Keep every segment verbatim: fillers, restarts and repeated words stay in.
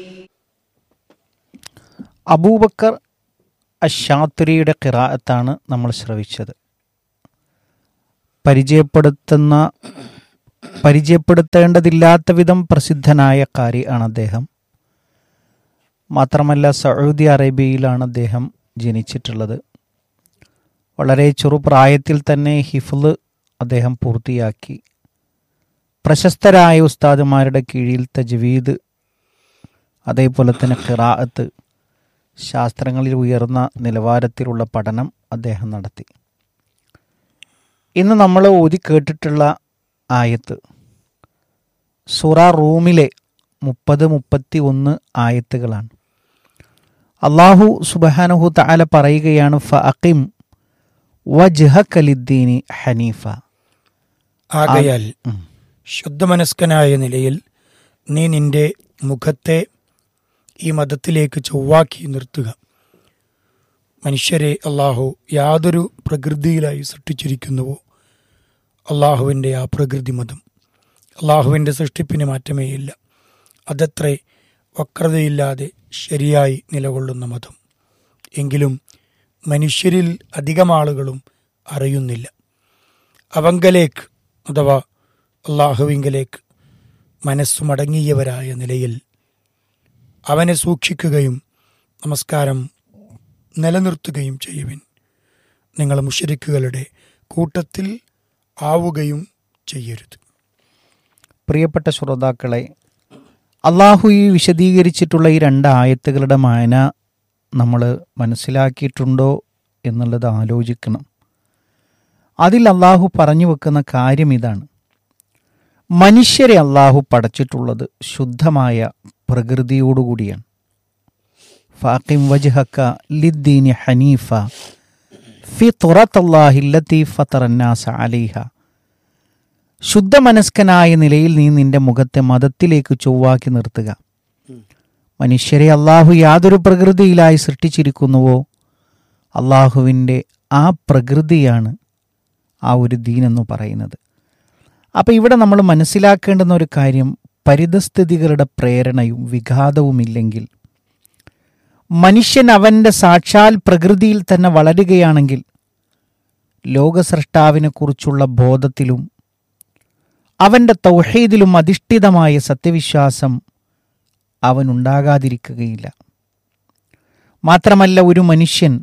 അബൂബക്കർ അശ്ശാത്തുരിയുടെ ഖിറാഅത്താണ് നമ്മൾ ശ്രവിച്ചത്. പരിചയപ്പെടുത്തുന്ന പരിചയപ്പെടുത്തേണ്ടതില്ലാത്ത വിധം പ്രസിദ്ധനായ ഖാരി ആണ് അദ്ദേഹം. മാത്രമല്ല സൗദി അറേബ്യയിലാണ് അദ്ദേഹം ജനിച്ചിട്ടുള്ളത്. വളരെ ചെറുപ്രായത്തിൽ തന്നെ ഹിഫ്ള് അദ്ദേഹം പൂർത്തിയാക്കി. പ്രശസ്തരായ ഉസ്താദുമാരുടെ കീഴിൽ തജ്വീദ്, അതേപോലെ തന്നെ ഖിറാഅത്ത്, ശാസ്ത്രങ്ങളിൽ ഉയർന്ന നിലവാരത്തിലുള്ള പഠനം അദ്ദേഹം നടത്തി. ഇന്ന് നമ്മൾ ഓതി കേട്ടിട്ടുള്ള ആയത്ത് സൂറ റൂമിലെ മുപ്പത് മുപ്പത്തി ഒന്ന് ആയത്തുകളാണ്. അള്ളാഹു സുബ്ഹാനഹു തആല പറയുകയാണ്, ഫഅഖിം വജ്ഹക ലിദ്ദീനി ഹനീഫ. ആകയാൽ ശുദ്ധമനസ്കനായ നിലയിൽ നീ നിന്റെ മുഖത്തെ ഈ മതത്തിലേക്ക് ചൊവ്വാക്കി നിർത്തുക. മനുഷ്യരെ അള്ളാഹു യാതൊരു പ്രകൃതിയിലായി സൃഷ്ടിച്ചിരിക്കുന്നുവോ അള്ളാഹുവിൻ്റെ ആ പ്രകൃതി മതം, അള്ളാഹുവിൻ്റെ സൃഷ്ടിപ്പിന് മാറ്റമേയില്ല. അതത്രേ വക്രതയില്ലാതെ ശരിയായി നിലകൊള്ളുന്ന മതം. എങ്കിലും മനുഷ്യരിൽ അധികം ആളുകളും അറിയുന്നില്ല. അവങ്കലേക്ക് അഥവാ അള്ളാഹുവിങ്കലേക്ക് മനസ്സു മടങ്ങിയവരായ നിലയിൽ അവനെ സൂക്ഷിക്കുകയും നമസ്കാരം നിലനിർത്തുകയും ചെയ്യുവിൻ. നിങ്ങൾ മുശ്രിക്കുകളുടെ കൂട്ടത്തിൽ ആവുകയും ചെയ്യരുത്. പ്രിയപ്പെട്ട ശ്രോതാക്കളെ, അള്ളാഹു ഈ വിശദീകരിച്ചിട്ടുള്ള ഈ രണ്ട് ആയത്തുകളുടെ മായന നമ്മൾ മനസ്സിലാക്കിയിട്ടുണ്ടോ എന്നുള്ളത് ആലോചിക്കണം. അതിൽ അള്ളാഹു പറഞ്ഞു വെക്കുന്ന കാര്യം ഇതാണ്: മനുഷ്യരെ അള്ളാഹു പടച്ചിട്ടുള്ളത് ശുദ്ധമായ പ്രകൃതിയോടുകൂടിയാണ്. ഫാഖിം വജ്ഹക ലിദ്ദീനി ഹനീഫ ഫിത്റത്തല്ലാഹി അല്ലതി ഫതറന്നാസ അലൈഹ. ശുദ്ധമനസ്കനായ നിലയിൽ നീ നിന്റെ മുഖത്തെ മതത്തിലേക്ക് ചൊവ്വാക്കി നിർത്തുക. മനുഷ്യരെ അള്ളാഹു യാതൊരു പ്രകൃതിയിലായി സൃഷ്ടിച്ചിരിക്കുന്നുവോ അള്ളാഹുവിൻ്റെ ആ പ്രകൃതിയാണ് ആ ഒരു ദീനെന്ന് പറയുന്നത്. അപ്പം ഇവിടെ നമ്മൾ മനസ്സിലാക്കേണ്ടുന്ന ഒരു കാര്യം, പരിതസ്ഥിതികളുടെ പ്രേരണയും വിഘാതവുമില്ലെങ്കിൽ, മനുഷ്യൻ അവൻ്റെ സാക്ഷാൽ പ്രകൃതിയിൽ തന്നെ വളരുകയാണെങ്കിൽ ലോകസ്രഷ്ടാവിനെക്കുറിച്ചുള്ള ബോധത്തിലും അവൻ്റെ തൗഹീദിലും അധിഷ്ഠിതമായ സത്യവിശ്വാസം അവനുണ്ടാകാതിരിക്കുകയില്ല. മാത്രമല്ല, ഒരു മനുഷ്യൻ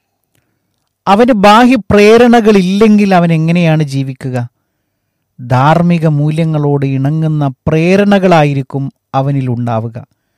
അവന് ബാഹ്യപ്രേരണകളില്ലെങ്കിൽ അവൻ എങ്ങനെയാണ് ജീവിക്കുക? ധാർമ്മിക മൂല്യങ്ങളോട് ഇണങ്ങുന്ന പ്രേരണകളായിരിക്കും അവനിലുണ്ടാവുക.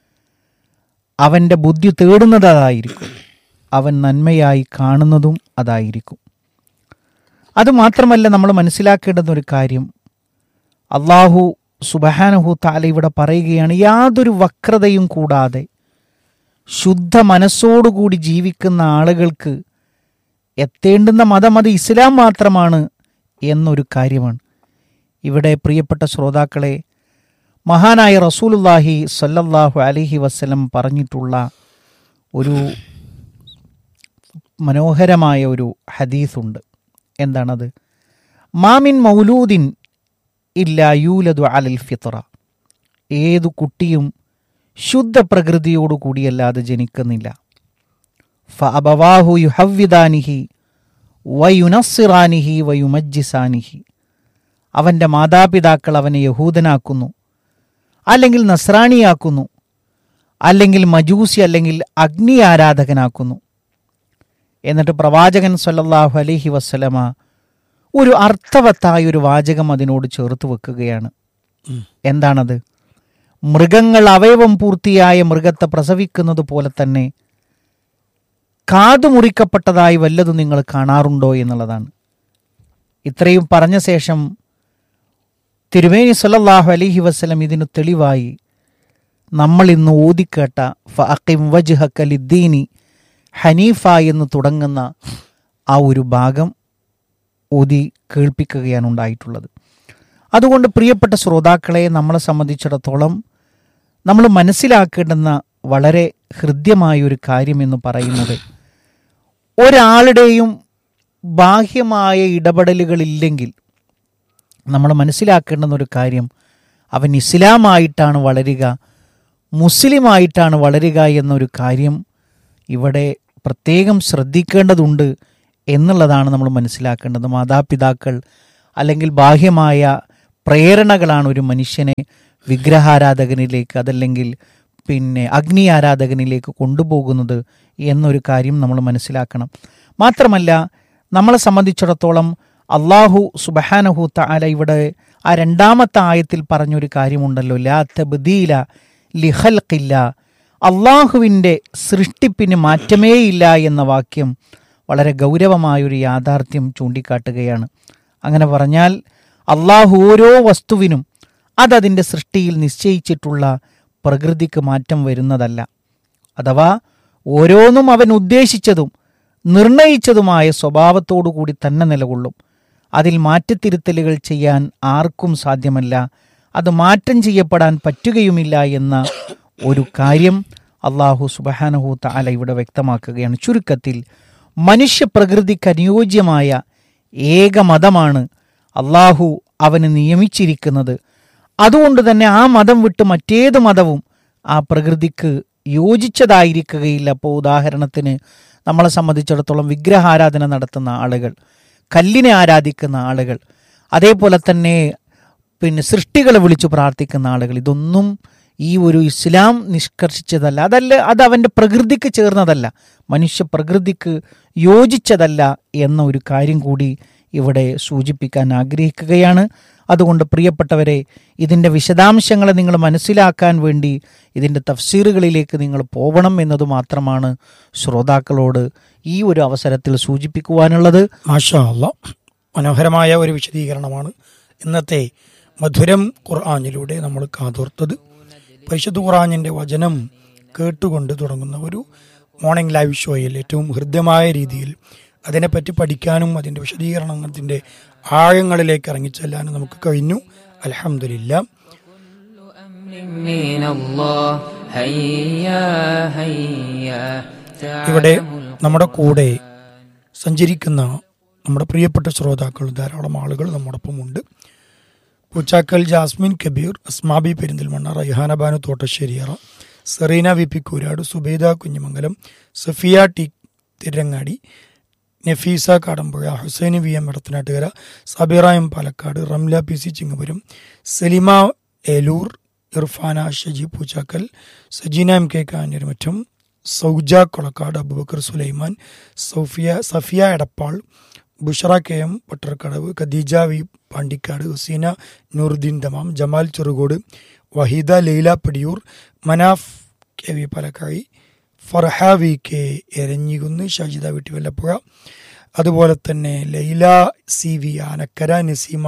അവൻ്റെ ബുദ്ധി തേടുന്നത് അതായിരിക്കും, അവൻ നന്മയായി കാണുന്നതും അതായിരിക്കും. അതുമാത്രമല്ല, നമ്മൾ മനസ്സിലാക്കേണ്ടുന്ന ഒരു കാര്യം, അള്ളാഹു സുബ്ഹാനഹു തആല ഇവിടെ പറയുകയാണ്, യാതൊരു വക്രതയും കൂടാതെ ശുദ്ധ മനസ്സോടുകൂടി ജീവിക്കുന്ന ആളുകൾക്ക് എത്തേണ്ടുന്ന മതം അത് ഇസ്ലാം മാത്രമാണ് എന്നൊരു കാര്യമാണ്. ഇവിടെ പ്രിയപ്പെട്ട ശ്രോതാക്കളെ, മഹാനായ റസൂലുള്ളാഹി സ്വല്ലല്ലാഹു അലൈഹി വസല്ലം പറഞ്ഞിട്ടുള്ള ഒരു മനോഹരമായ ഒരു ഹദീസുണ്ട്. എന്താണത്? മാമിൻ മൗലൂദിൻ ഇല്ലാ യൂലദു അലൽ ഫിത്ര. ഏതു കുട്ടിയും ശുദ്ധ പ്രകൃതിയോടുകൂടിയല്ലാതെ ജനിക്കുന്നില്ല. ഫഅബവാഹു യുഹവ്വിദാനിഹി വയുനസ്സിറാനിഹി വയുമജ്ജിസാനിഹി. അവൻ്റെ മാതാപിതാക്കൾ അവനെ യഹൂദനാക്കുന്നു, അല്ലെങ്കിൽ നസ്രാണിയാക്കുന്നു, അല്ലെങ്കിൽ മജൂസി അല്ലെങ്കിൽ അഗ്നി ആരാധകനാക്കുന്നു. എന്നിട്ട് പ്രവാചകൻ സ്വല്ലല്ലാഹു അലൈഹി വസല്ലമ ഒരു അർത്ഥവത്തായ ഒരു വാചകം അതിനോട് ചേർത്ത് വെക്കുകയാണ്. എന്താണത്? മൃഗങ്ങൾ അവയവം പൂർത്തിയായ മൃഗത്തെ പ്രസവിക്കുന്നത് പോലെ തന്നെ കാതു മുറിക്കപ്പെട്ടതായി വല്ലതും നിങ്ങൾ കാണാറുണ്ടോ എന്നുള്ളതാണ്. ഇത്രയും പറഞ്ഞ ശേഷം തിരുമേനി സ്വല്ലല്ലാഹു അലൈഹി വസല്ലം ഇതിന് തെളിവായി നമ്മൾ ഇന്ന് ഓതിക്കേട്ട ഫഅഖിം വജ്ഹക ലിദ്ദീനി ഹനീഫ എന്ന് തുടങ്ങുന്ന ആ ഒരു ഭാഗം ഓതി കേൾപ്പിക്കുകയാണ് ഉണ്ടായിട്ടുള്ളത്. അതുകൊണ്ട് പ്രിയപ്പെട്ട ശ്രോതാക്കളെ, നമ്മളെ സംബന്ധിച്ചിടത്തോളം നമ്മൾ മനസ്സിലാക്കേണ്ടുന്ന വളരെ ഹൃദ്യമായ ഒരു കാര്യം എന്ന് പറയുന്നത്, ഒരാളുടെയും ബാഹ്യമായ ഇടപെടലുകളില്ലെങ്കിൽ നമ്മൾ മനസ്സിലാക്കേണ്ടുന്ന ഒരു കാര്യം, അവൻ ഇസ്ലാമായിട്ടാണ് വളരുക, മുസ്ലിമായിട്ടാണ് വളരുക എന്നൊരു കാര്യം ഇവിടെ പ്രത്യേകം ശ്രദ്ധിക്കേണ്ടതുണ്ട് എന്നുള്ളതാണ് നമ്മൾ മനസ്സിലാക്കേണ്ടത്. മാതാപിതാക്കൾ അല്ലെങ്കിൽ ബാഹ്യമായ പ്രേരണകളാണ് ഒരു മനുഷ്യനെ വിഗ്രഹാരാധകനിലേക്ക് അതല്ലെങ്കിൽ പിന്നെ അഗ്നി ആരാധകനിലേക്ക് കൊണ്ടുപോകുന്നത് എന്നൊരു കാര്യം നമ്മൾ മനസ്സിലാക്കണം. മാത്രമല്ല നമ്മളെ സംബന്ധിച്ചിടത്തോളം അള്ളാഹു സുബ്ഹാനഹു തആല ഇവിടെ ആ രണ്ടാമത്തെ ആയത്തിൽ പറഞ്ഞൊരു കാര്യമുണ്ടല്ലോ, ലാ തബ്ദീല ലിഖൽഖില്ല, അള്ളാഹുവിൻ്റെ സൃഷ്ടിപ്പിന് മാറ്റമേയില്ല എന്ന വാക്യം വളരെ ഗൗരവമായൊരു യാഥാർത്ഥ്യം ചൂണ്ടിക്കാട്ടുകയാണ്. അങ്ങനെ പറഞ്ഞാൽ അള്ളാഹു ഓരോ വസ്തുവിനും അതതിൻ്റെ സൃഷ്ടിയിൽ നിശ്ചയിച്ചിട്ടുള്ള പ്രകൃതിക്ക് മാറ്റം വരുന്നതല്ല. അഥവാ ഓരോന്നും അവൻ ഉദ്ദേശിച്ചതും നിർണയിച്ചതുമായ സ്വഭാവത്തോടു കൂടി തന്നെ നിലകൊള്ളും. അതിൽ മാറ്റത്തിരുത്തലുകൾ ചെയ്യാൻ ആർക്കും സാധ്യമല്ല, അത് മാറ്റം ചെയ്യപ്പെടാൻ പറ്റുകയുമില്ല എന്ന ഒരു കാര്യം അള്ളാഹു സുബ്ഹാനഹു തആല ഇവിടെ വ്യക്തമാക്കുകയാണ്. ചുരുക്കത്തിൽ മനുഷ്യപ്രകൃതിക്ക് അനുയോജ്യമായ ഏക മതമാണ് അള്ളാഹു അവന് നിയമിച്ചിരിക്കുന്നത്. അതുകൊണ്ട് തന്നെ ആ മതം വിട്ട് മറ്റേത് മതവും ആ പ്രകൃതിക്ക് യോജിച്ചതായിരിക്കുകയില്ല. അപ്പോൾ ഉദാഹരണത്തിന് നമ്മളെ സംബന്ധിച്ചിടത്തോളം വിഗ്രഹാരാധന നടത്തുന്ന ആളുകൾ, കല്ലിനെ ആരാധിക്കുന്ന ആളുകൾ, അതേപോലെ തന്നെ പിന്നെ സൃഷ്ടികളെ വിളിച്ചു പ്രാർത്ഥിക്കുന്ന ആളുകൾ, ഇതൊന്നും ഈ ഒരു ഇസ്ലാം നിഷ്കർഷിച്ചതല്ല. അതല്ല, അത് അവൻ്റെ പ്രകൃതിക്ക് ചേർന്നതല്ല, മനുഷ്യ പ്രകൃതിക്ക് യോജിച്ചതല്ല എന്ന ഒരു കാര്യം കൂടി ഇവിടെ സൂചിപ്പിക്കാൻ ആഗ്രഹിക്കുകയാണ്. അതുകൊണ്ട് പ്രിയപ്പെട്ടവരെ, ഇതിൻ്റെ വിശദാംശങ്ങളെ നിങ്ങൾ മനസ്സിലാക്കാൻ വേണ്ടി ഇതിൻ്റെ തഫ്സീറുകളിലേക്ക് നിങ്ങൾ പോകണം എന്നത് മാത്രമാണ് ശ്രോതാക്കളോട് ഈ ഒരു അവസരത്തിൽ സൂചിപ്പിക്കുവാനുള്ളത്. മാഷാ അല്ലാഹ്, മനോഹരമായ ഒരു വിശദീകരണമാണ് ഇന്നത്തെ മധുരം ഖുർആനിലൂടെ നമ്മൾ കാതോർത്തത്. പരിശുദ്ധ ഖുർആനിൻ്റെ വചനം കേട്ടുകൊണ്ട് തുടങ്ങുന്ന ഒരു മോർണിംഗ് ലൈവ് ഷോയിൽ ഏറ്റവും ഹൃദ്യമായ രീതിയിൽ അതിനെപ്പറ്റി പഠിക്കാനും അതിൻ്റെ വിശദീകരണത്തിൻ്റെ ആഴങ്ങളിലേക്ക് ഇറങ്ങിച്ചെല്ലാനും നമുക്ക് കഴിഞ്ഞു. അൽഹംദുലില്ലാ. ഇവിടെ നമ്മുടെ കൂടെ സഞ്ചരിക്കുന്ന നമ്മുടെ പ്രിയപ്പെട്ട ശ്രോതാക്കൾ ധാരാളം ആളുകൾ നമ്മോടൊപ്പം ഉണ്ട്. Poochakkal Jasmine Kabir, Asmabi Perinthalmanna, Raihana Banu Thottasseriyara, Serena V P Koorad, Subaida Kunhimangalam, Safiya T Tirangadi, Nafeesa Kadampuzha, Hussain V M Edathanattukara, Sabira M Palakkad, Ramla P C Chingapuram, Salima Eloor, Irfana Shaji Poochakkal, Sajina M K Kanjiramattom, Souja Kolakkad, Abubakar Sulaiman, Saufiya Safiya Edappal, Bushra K M Pattarkadavu, Khadija V Pandikkad, ഹുസീന Nooruddeen Dammam, Jamal Cherukode, Waheeda Laila Padiyoor, Manaf K V Palakkazhi, Farha V K എരഞ്ഞികുന്ന്, Shajida വീട്ടി വല്ലപ്പുഴ, അതുപോലെ തന്നെ ലൈല സി വി ആനക്കര, നസീമ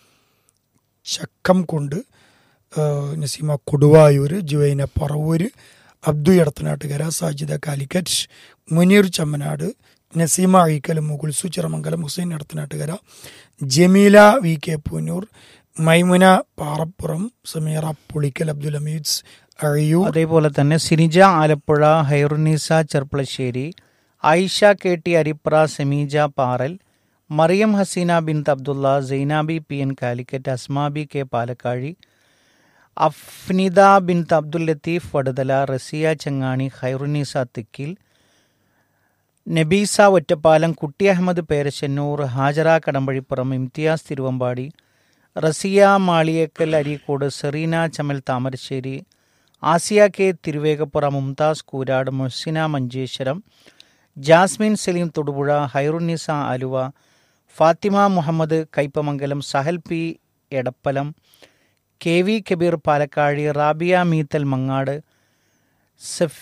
ചക്കം കൊണ്ട്, നസീമ കൊടുവായൂർ, ജുവൈന പറവൂർ, അബ്ദു എടത്തനാട്ടുകര, സാജിദ കാലിക്കറ്റ്, മുനീർ ചമ്മനാട്, നസീമ അഴീക്കൽ, മുകുൽസു ചിറമംഗലം, ഹുസൈൻ എടത്തനാട്ടുകര, ജമീല വി കെ പൂനൂർ, മൈമുന പാറപ്പുറം, സമീറ പുളിക്കൽ, അബ്ദുൽ ഹമീദ് അഴിയൂർ, അതേപോലെ തന്നെ Sinija Alappuzha, Hairunisa Cherpulassery, Ayisha K T Aripra, Sameeja Paral, Mariyam Hasina ബിൻത്ത് Abdulla, Zainabi P N Calicut, Asmabi K Palakkazhi, Afnida ബിൻത്ത് Abdul Latheef Vaduthala, Raziya Changani, Hairunisa തിക്കിൽ, Nabeesa Ottapalam, കുട്ടി Ahmed Perassannur, Hajara Kadampazhipuram, Imtiaz Thiruvambady, Raziya Maliyekkal Areekode, Serena Chamal Thamarassery, Asiya K Thiruvegappuram, Mumtaz Koorad, Muhsina Manjeshwaram, Jasmine Saleem Thodupuzha, Hairunnisa Aluva, Fathima Muhammad Kaipamangalam, Sahal P Edappalam, K V Kabir Palakkazhi, Rabiya Meethal Mangad, സഫ്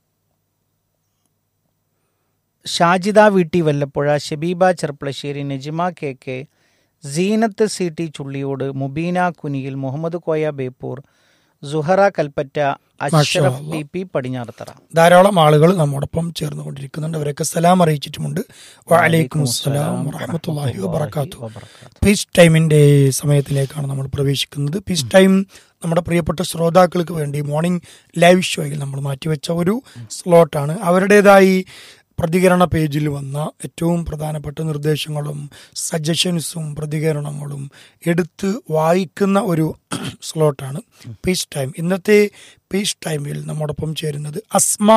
Shajida വീട്ടി Vallappuzha, Shabeeba Cherpulassery, Najima K K, Zeenath C T Chulliyode, Mubeena Kuniyil, Muhammad Koya Beypore, Suhara Kalpetta, Ashraf P P Padinjarathara. ധാരാളം ആളുകൾ നമ്മോടൊപ്പം ചേർന്നുകൊണ്ടിരിക്കുന്നുണ്ട്. അവരൊക്കെ സലാം അറിയിച്ചിട്ടുമുണ്ട്. വഅലൈക്കും അസ്സലാം വറഹ്മത്തുള്ളാഹി വബറകാതുഹു. പീസ് ടൈമിന്റെ സമയത്തിലേക്കാണ് നമ്മൾ പ്രവേശിക്കുന്നത്. പീസ് ടൈം നമ്മുടെ പ്രിയപ്പെട്ട ശ്രോതാക്കൾക്ക് വേണ്ടി മോർണിംഗ് ലൈവ് ഷോയിൽ നമ്മൾ മാറ്റിവെച്ച ഒരു സ്ലോട്ടാണ്. അവരുടേതായി പ്രതികരണ പേജിൽ വന്ന ഏറ്റവും പ്രധാനപ്പെട്ട നിർദ്ദേശങ്ങളും സജഷൻസും പ്രതികരണങ്ങളും എടുത്ത് വായിക്കുന്ന ഒരു സ്ലോട്ടാണ് പീസ് ടൈം. ഇന്നത്തെ പീസ് ടൈമിൽ നമ്മോടൊപ്പം ചേരുന്നത് അസ്മ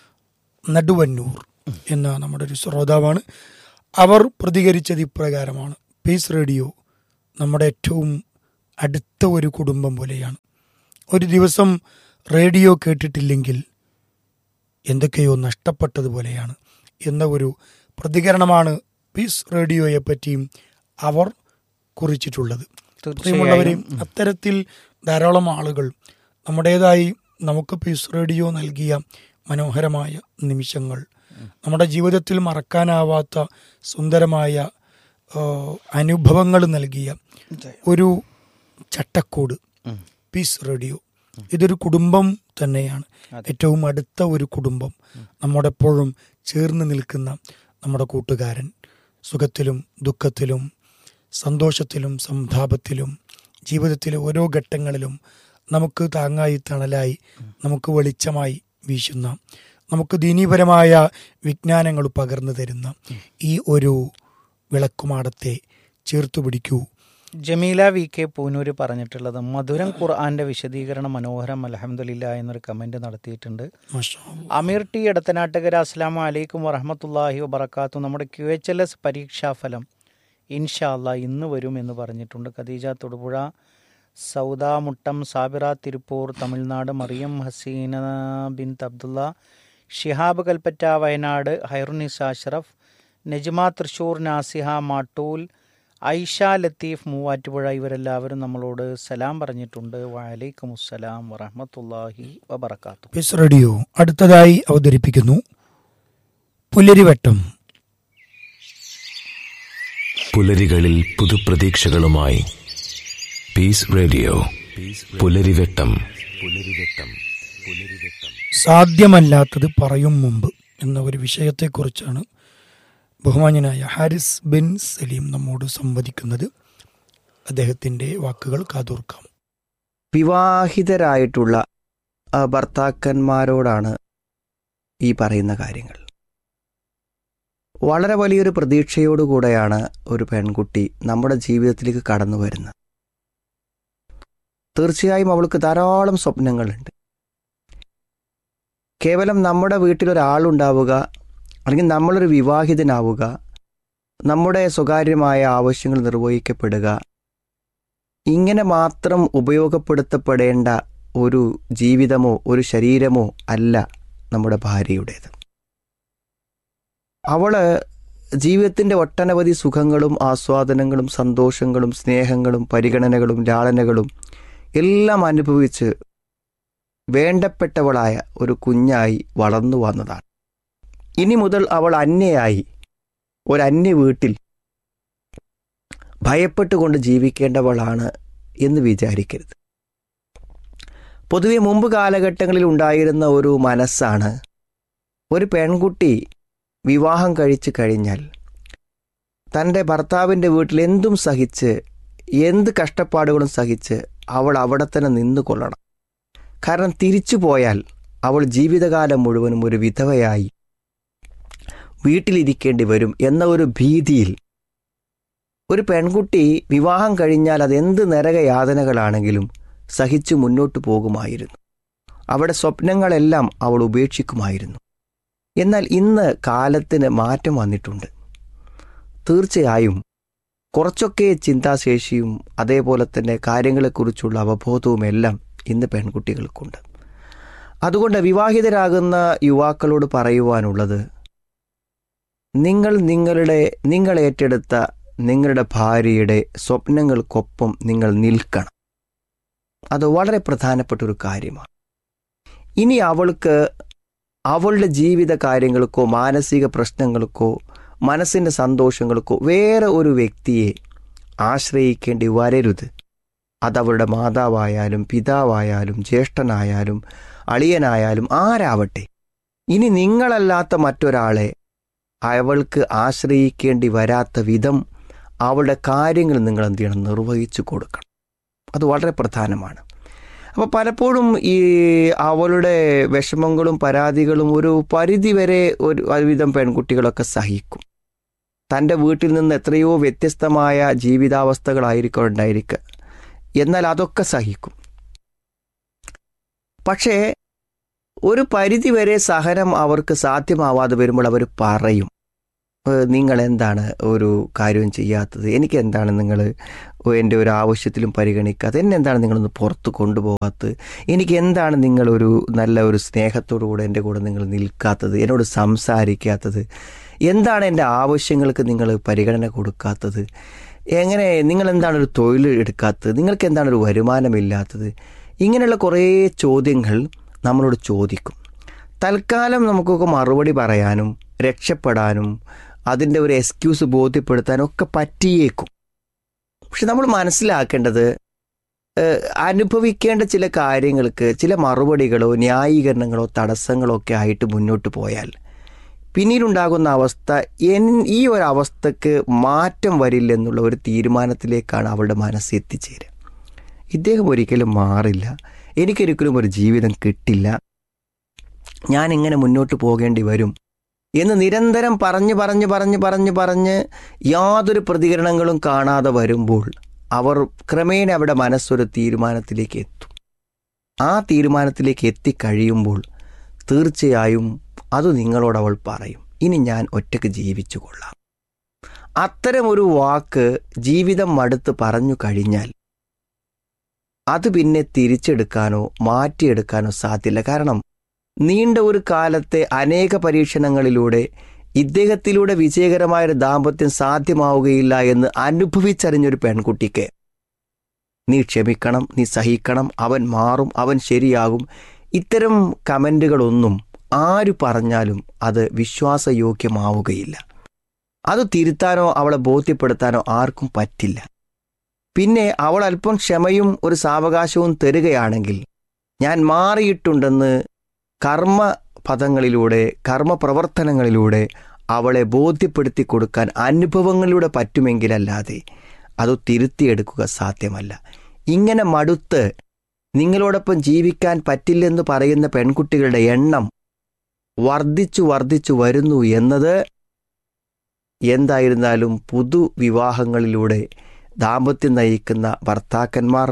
നടുവന്നൂർ എന്ന നമ്മുടെ ഒരു ശ്രോതാവാണ്. അവർ പ്രതികരിച്ചത് ഇപ്രകാരമാണ്: പീസ് റേഡിയോ നമ്മുടെ ഏറ്റവും അടുത്ത ഒരു കുടുംബം പോലെയാണ്. ഒരു ദിവസം റേഡിയോ കേട്ടിട്ടില്ലെങ്കിൽ എന്തൊക്കെയോ നഷ്ടപ്പെട്ടതുപോലെയാണ് എന്ന ഒരു പ്രതികരണമാണ് പീസ് റേഡിയോയെ പറ്റിയും അവർ കുറിച്ചിട്ടുള്ളത്. പ്രിയമുള്ളവരെയും അത്തരത്തിൽ ധാരാളം ആളുകൾ നമ്മുടേതായി നമുക്ക് പീസ് റേഡിയോ നൽകിയ മനോഹരമായ നിമിഷങ്ങൾ, നമ്മുടെ ജീവിതത്തിൽ മറക്കാനാവാത്ത സുന്ദരമായ അനുഭവങ്ങൾ നൽകിയ ഒരു ചട്ടക്കൂട് പീസ് റേഡിയോ. ഇതൊരു കുടുംബം തന്നെയാണ്, ഏറ്റവും അടുത്ത ഒരു കുടുംബം, നമ്മോടെപ്പോഴും ചേർന്ന് നിൽക്കുന്ന നമ്മുടെ കൂട്ടുകാരൻ. സുഖത്തിലും ദുഃഖത്തിലും സന്തോഷത്തിലും സന്താപത്തിലും ജീവിതത്തിലെ ഓരോ ഘട്ടങ്ങളിലും നമുക്ക് താങ്ങായി തണലായി നമുക്ക് വെളിച്ചമായി വീശുന്ന, നമുക്ക് ദീനീപരമായ വിജ്ഞാനങ്ങൾ പകർന്നു തരുന്ന ഈ ഒരു വിളക്കുമാടത്തെ ചേർത്തു പിടിക്കൂ. ജമീല വി കെ പൂനൂര് പറഞ്ഞിട്ടുള്ളത് മധുരം ഖുർആന്റെ വിശദീകരണം മനോഹരം, അൽഹംദുലില്ലാ എന്നൊരു കമന്റ് നടത്തിയിട്ടുണ്ട്. അമീർ ടി എടത്തനാട്ടുകര അസ്സലാമു അലൈക്കും വറഹ്മത്തുള്ളാഹി വബറകാത്തു. നമ്മുടെ ക്യു എച്ച് എൽ എസ് പരീക്ഷാഫലം ഇൻഷാ അല്ലാ ഇന്ന് വരും എന്ന് പറഞ്ഞിട്ടുണ്ട്. ഖദീജ തൊടുപുഴ, സൗദ മുട്ടം, സാബിറ തിരുപ്പൂർ തമിഴ്നാട്, മറിയം ഹസീന ബിൻത് അബ്ദുള്ള, ഷിഹാബ് കൽപ്പറ്റ വയനാട്, ഹൈറുനിസ അഷ്റഫ്, നജ്മ തൃശൂർ, നാസിഹ മാട്ടൂൽ, ഐഷ ലത്തീഫ് മൂവാറ്റുപുഴ, ഇവരെല്ലാവരും നമ്മളോട് സലാം പറഞ്ഞിട്ടുണ്ട്. വഅലൈക്കും അസ്സലാം വറഹ്മത്തുള്ളാഹി വബറകാതുഹു. പീസ് റേഡിയോ അടുത്തതായി അവതരിപ്പിക്കുന്നു പുലരിവട്ടം. പുലരികളിൽ പുതുപ്രതീക്ഷകളുമായി പീസ് റേഡിയോ പുലരിവട്ടം. പുലരിവട്ടം പുലരിവട്ടം സാധ്യമല്ലാത്തത് പറയും മുമ്പ് എന്ന ഒരു വിഷയത്തെക്കുറിച്ചാണ് ബഹുമാന്യനായ ഹാരിസ് ബിൻ സലീം നമ്മോട് സംവദിക്കുന്നത്. അദ്ദേഹത്തിൻ്റെ വാക്കുകൾ കാതോർക്കാം. വിവാഹിതരായിട്ടുള്ള ഭർത്താക്കന്മാരോടാണ് ഈ പറയുന്ന കാര്യങ്ങൾ. വളരെ വലിയൊരു പ്രതീക്ഷയോടുകൂടെയാണ് ഒരു പെൺകുട്ടി നമ്മുടെ ജീവിതത്തിലേക്ക് കടന്നു വരുന്നത്. തീർച്ചയായും അവൾക്ക് ധാരാളം സ്വപ്നങ്ങളുണ്ട്. കേവലം നമ്മുടെ വീട്ടിലൊരാളുണ്ടാവുക, അല്ലെങ്കിൽ നമ്മളൊരു വിവാഹിതനാവുക, നമ്മുടെ സ്വകാര്യമായ ആവശ്യങ്ങൾ നിർവഹിക്കപ്പെടുക, ഇങ്ങനെ മാത്രം ഉപയോഗപ്പെടുത്തപ്പെടേണ്ട ഒരു ജീവിതമോ ഒരു ശരീരമോ അല്ല നമ്മുടെ ഭാര്യയുടേത്. അവള് ജീവിതത്തിൻ്റെ ഒട്ടനവധി സുഖങ്ങളും ആസ്വാദനങ്ങളും സന്തോഷങ്ങളും സ്നേഹങ്ങളും പരിഗണനകളും ലാളനകളും എല്ലാം അനുഭവിച്ച് വേണ്ടപ്പെട്ടവളായ ഒരു കുഞ്ഞായി വളർന്നു വന്നതാണ്. ഇനി മുതൽ അവൾ അന്യയായി ഒരന്യ വീട്ടിൽ ഭയപ്പെട്ടുകൊണ്ട് ജീവിക്കേണ്ടവളാണ് എന്ന് വിചാരിക്കരുത്. പൊതുവെ മുമ്പ് കാലഘട്ടങ്ങളിൽ ഉണ്ടായിരുന്ന ഒരു മനസ്സാണ്, ഒരു പെൺകുട്ടി വിവാഹം കഴിച്ചു കഴിഞ്ഞാൽ തൻ്റെ ഭർത്താവിൻ്റെ വീട്ടിൽ എന്തും സഹിച്ച് എന്ത് കഷ്ടപ്പാടുകളും സഹിച്ച് അവൾ അവിടെ തന്നെ നിന്നുകൊള്ളണം. കാരണം തിരിച്ചു പോയാൽ അവൾ ജീവിതകാലം മുഴുവനും ഒരു വിധവയായി വീട്ടിലിരിക്കേണ്ടി വരും എന്ന ഒരു ഭീതിയിൽ ഒരു പെൺകുട്ടി വിവാഹം കഴിഞ്ഞാൽ അതെന്ത് നരകയാതനകളാണെങ്കിലും സഹിച്ചു മുന്നോട്ട് പോകുമായിരുന്നു. അവിടെ സ്വപ്നങ്ങളെല്ലാം അവൾ ഉപേക്ഷിക്കുമായിരുന്നു. എന്നാൽ ഇന്ന് കാലത്തിന് മാറ്റം വന്നിട്ടുണ്ട്. തീർച്ചയായും കുറച്ചൊക്കെ ചിന്താശേഷിയും അതേപോലെ തന്നെ കാര്യങ്ങളെക്കുറിച്ചുള്ള അവബോധവുമെല്ലാം ഇന്ന് പെൺകുട്ടികൾക്കുണ്ട്. അതുകൊണ്ട് വിവാഹിതരാകുന്ന യുവാക്കളോട് പറയുവാനുള്ളത്, നിങ്ങൾ നിങ്ങളുടെ നിങ്ങൾ ഏറ്റെടുത്ത നിങ്ങളുടെ ഭാര്യയുടെ സ്വപ്നങ്ങൾക്കൊപ്പം നിങ്ങൾ നിൽക്കണം. അത് വളരെ പ്രധാനപ്പെട്ട ഒരു കാര്യമാണ്. ഇനി അവൾക്ക് അവളുടെ ജീവിത കാര്യങ്ങൾക്കോ മാനസിക പ്രശ്നങ്ങൾക്കോ മനസ്സിൻ്റെ സന്തോഷങ്ങൾക്കോ വേറെ ഒരു വ്യക്തിയെ ആശ്രയിക്കേണ്ടി വരരുത്. അതവളുടെ മാതാവായാലും പിതാവായാലും ജ്യേഷ്ഠനായാലും അളിയനായാലും ആരാവട്ടെ, ഇനി നിങ്ങളല്ലാത്ത മറ്റൊരാളെ അവൾക്ക് ആശ്രയിക്കേണ്ടി വരാത്ത വിധം അവളുടെ കാര്യങ്ങൾ നിങ്ങൾ എന്ത് ചെയ്യണം, നിർവഹിച്ചു കൊടുക്കണം. അത് വളരെ പ്രധാനമാണ്. അപ്പോൾ പലപ്പോഴും ഈ അവളുടെ വിഷമങ്ങളും പരാതികളും ഒരു പരിധിവരെ ഒരു ഒരുവിധം പെൺകുട്ടികളൊക്കെ സഹിക്കും. തൻ്റെ വീട്ടിൽ നിന്ന് എത്രയോ വ്യത്യസ്തമായ ജീവിതാവസ്ഥകളായിരിക്കും ഉണ്ടായിരിക്കുക, എന്നാൽ അതൊക്കെ സഹിക്കും. പക്ഷേ ഒരു പരിധിവരെ സഹനം അവർക്ക് സാധ്യമാവാതെ വരുമ്പോൾ അവർ പറയും, നിങ്ങൾ എന്താണ് ഒരു കാര്യവും ചെയ്യാത്തത്, എനിക്ക് എന്താണ് നിങ്ങൾ എൻ്റെ ഒരു ആവശ്യത്തിലും പരിഗണിക്കാത്തത്, എന്നെ എന്താണ് നിങ്ങളൊന്ന് പുറത്ത് കൊണ്ടുപോകാത്തത്, എനിക്ക് എന്താണ് നിങ്ങളൊരു നല്ല ഒരു സ്നേഹത്തോടു കൂടെ എൻ്റെ കൂടെ നിങ്ങൾ നിൽക്കാത്തത്, എന്നോട് സംസാരിക്കാത്തത്, എന്താണ് എൻ്റെ ആവശ്യങ്ങൾക്ക് നിങ്ങൾ പരിഗണന കൊടുക്കാത്തത്, എങ്ങനെ നിങ്ങൾ എന്താണ് ഒരു തൊഴിൽ എടുക്കാത്തത്, നിങ്ങൾക്ക് എന്താണ് ഒരു വരുമാനമില്ലാത്തത്, ഇങ്ങനെയുള്ള കുറേ ചോദ്യങ്ങൾ നമ്മളോട് ചോദിക്കും. തൽക്കാലം നമുക്കൊക്കെ മറുപടി പറയാനും രക്ഷപ്പെടാനും അതിൻ്റെ ഒരു എക്സ്ക്യൂസ് ബോധ്യപ്പെടുത്താനും ഒക്കെ പറ്റിയേക്കും. പക്ഷെ നമ്മൾ മനസ്സിലാക്കേണ്ടത്, അനുഭവിക്കേണ്ട ചില കാര്യങ്ങൾക്ക് ചില മറുപടികളോ ന്യായീകരണങ്ങളോ തടസ്സങ്ങളോ ഒക്കെ ആയിട്ട് മുന്നോട്ട് പോയാൽ പിന്നീടുണ്ടാകുന്ന അവസ്ഥ എൻ ഈ ഒരു അവസ്ഥക്ക് മാറ്റം വരില്ലെന്നുള്ള ഒരു തീരുമാനത്തിലേക്കാണ് അവളുടെ മനസ്സ് എത്തിച്ചേരുക. ഇദ്ദേഹം ഒരിക്കലും മാറില്ല, എനിക്കൊരിക്കലും ഒരു ജീവിതം കിട്ടില്ല, ഞാനിങ്ങനെ മുന്നോട്ട് പോകേണ്ടി വരും എന്ന് നിരന്തരം പറഞ്ഞ് പറഞ്ഞ് പറഞ്ഞ് പറഞ്ഞ് പറഞ്ഞ് യാതൊരു പ്രതികരണങ്ങളും കാണാതെ വരുമ്പോൾ അവർ ക്രമേണ അവിടെ മനസ്സൊരു തീരുമാനത്തിലേക്ക് എത്തും. ആ തീരുമാനത്തിലേക്ക് എത്തിക്കഴിയുമ്പോൾ തീർച്ചയായും അത് നിങ്ങളോട് അവൾ പറയും, ഇനി ഞാൻ ഒറ്റയ്ക്ക് ജീവിച്ചു കൊള്ളാം. അത്തരമൊരു വാക്ക് ജീവിതം മടുത്ത് പറഞ്ഞു കഴിഞ്ഞാൽ അത് പിന്നെ തിരിച്ചെടുക്കാനോ മാറ്റിയെടുക്കാനോ സാധ്യല്ല. കാരണം നീണ്ട ഒരു കാലത്തെ അനേക പരീക്ഷണങ്ങളിലൂടെ ഇദ്ദേഹത്തിലൂടെ വിജയകരമായൊരു ദാമ്പത്യം സാധ്യമാവുകയില്ല എന്ന് അനുഭവിച്ചറിഞ്ഞൊരു പെൺകുട്ടിക്ക് നീ ക്ഷമിക്കണം, നീ സഹിക്കണം, അവൻ മാറും, അവൻ ശരിയാകും, ഇത്തരം കമൻറ്റുകളൊന്നും ആര് പറഞ്ഞാലും അത് വിശ്വാസയോഗ്യമാവുകയില്ല. അത് തിരുത്താനോ അവളെ ബോധ്യപ്പെടുത്താനോ ആർക്കും പറ്റില്ല. പിന്നെ അവൾ അല്പം ക്ഷമയും ഒരു സാവകാശവും തരികയാണെങ്കിൽ ഞാൻ മാറിയിട്ടുണ്ടെന്ന് കർമ്മപദങ്ങളിലൂടെ കർമ്മപ്രവർത്തനങ്ങളിലൂടെ അവളെ ബോധ്യപ്പെടുത്തി കൊടുക്കാൻ അനുഭവങ്ങളിലൂടെ പറ്റുമെങ്കിലല്ലാതെ അത് തിരുത്തിയെടുക്കുക സാധ്യമല്ല. ഇങ്ങനെ മടുത്ത് നിങ്ങളോടൊപ്പം ജീവിക്കാൻ പറ്റില്ലെന്ന് പറയുന്ന പെൺകുട്ടികളുടെ എണ്ണം വർദ്ധിച്ചു വർദ്ധിച്ചു വരുന്നു എന്നത് എന്തായിരുന്നാലും പുതുവിവാഹങ്ങളിലൂടെ ദാമ്പത്യം നയിക്കുന്ന ഭർത്താക്കന്മാർ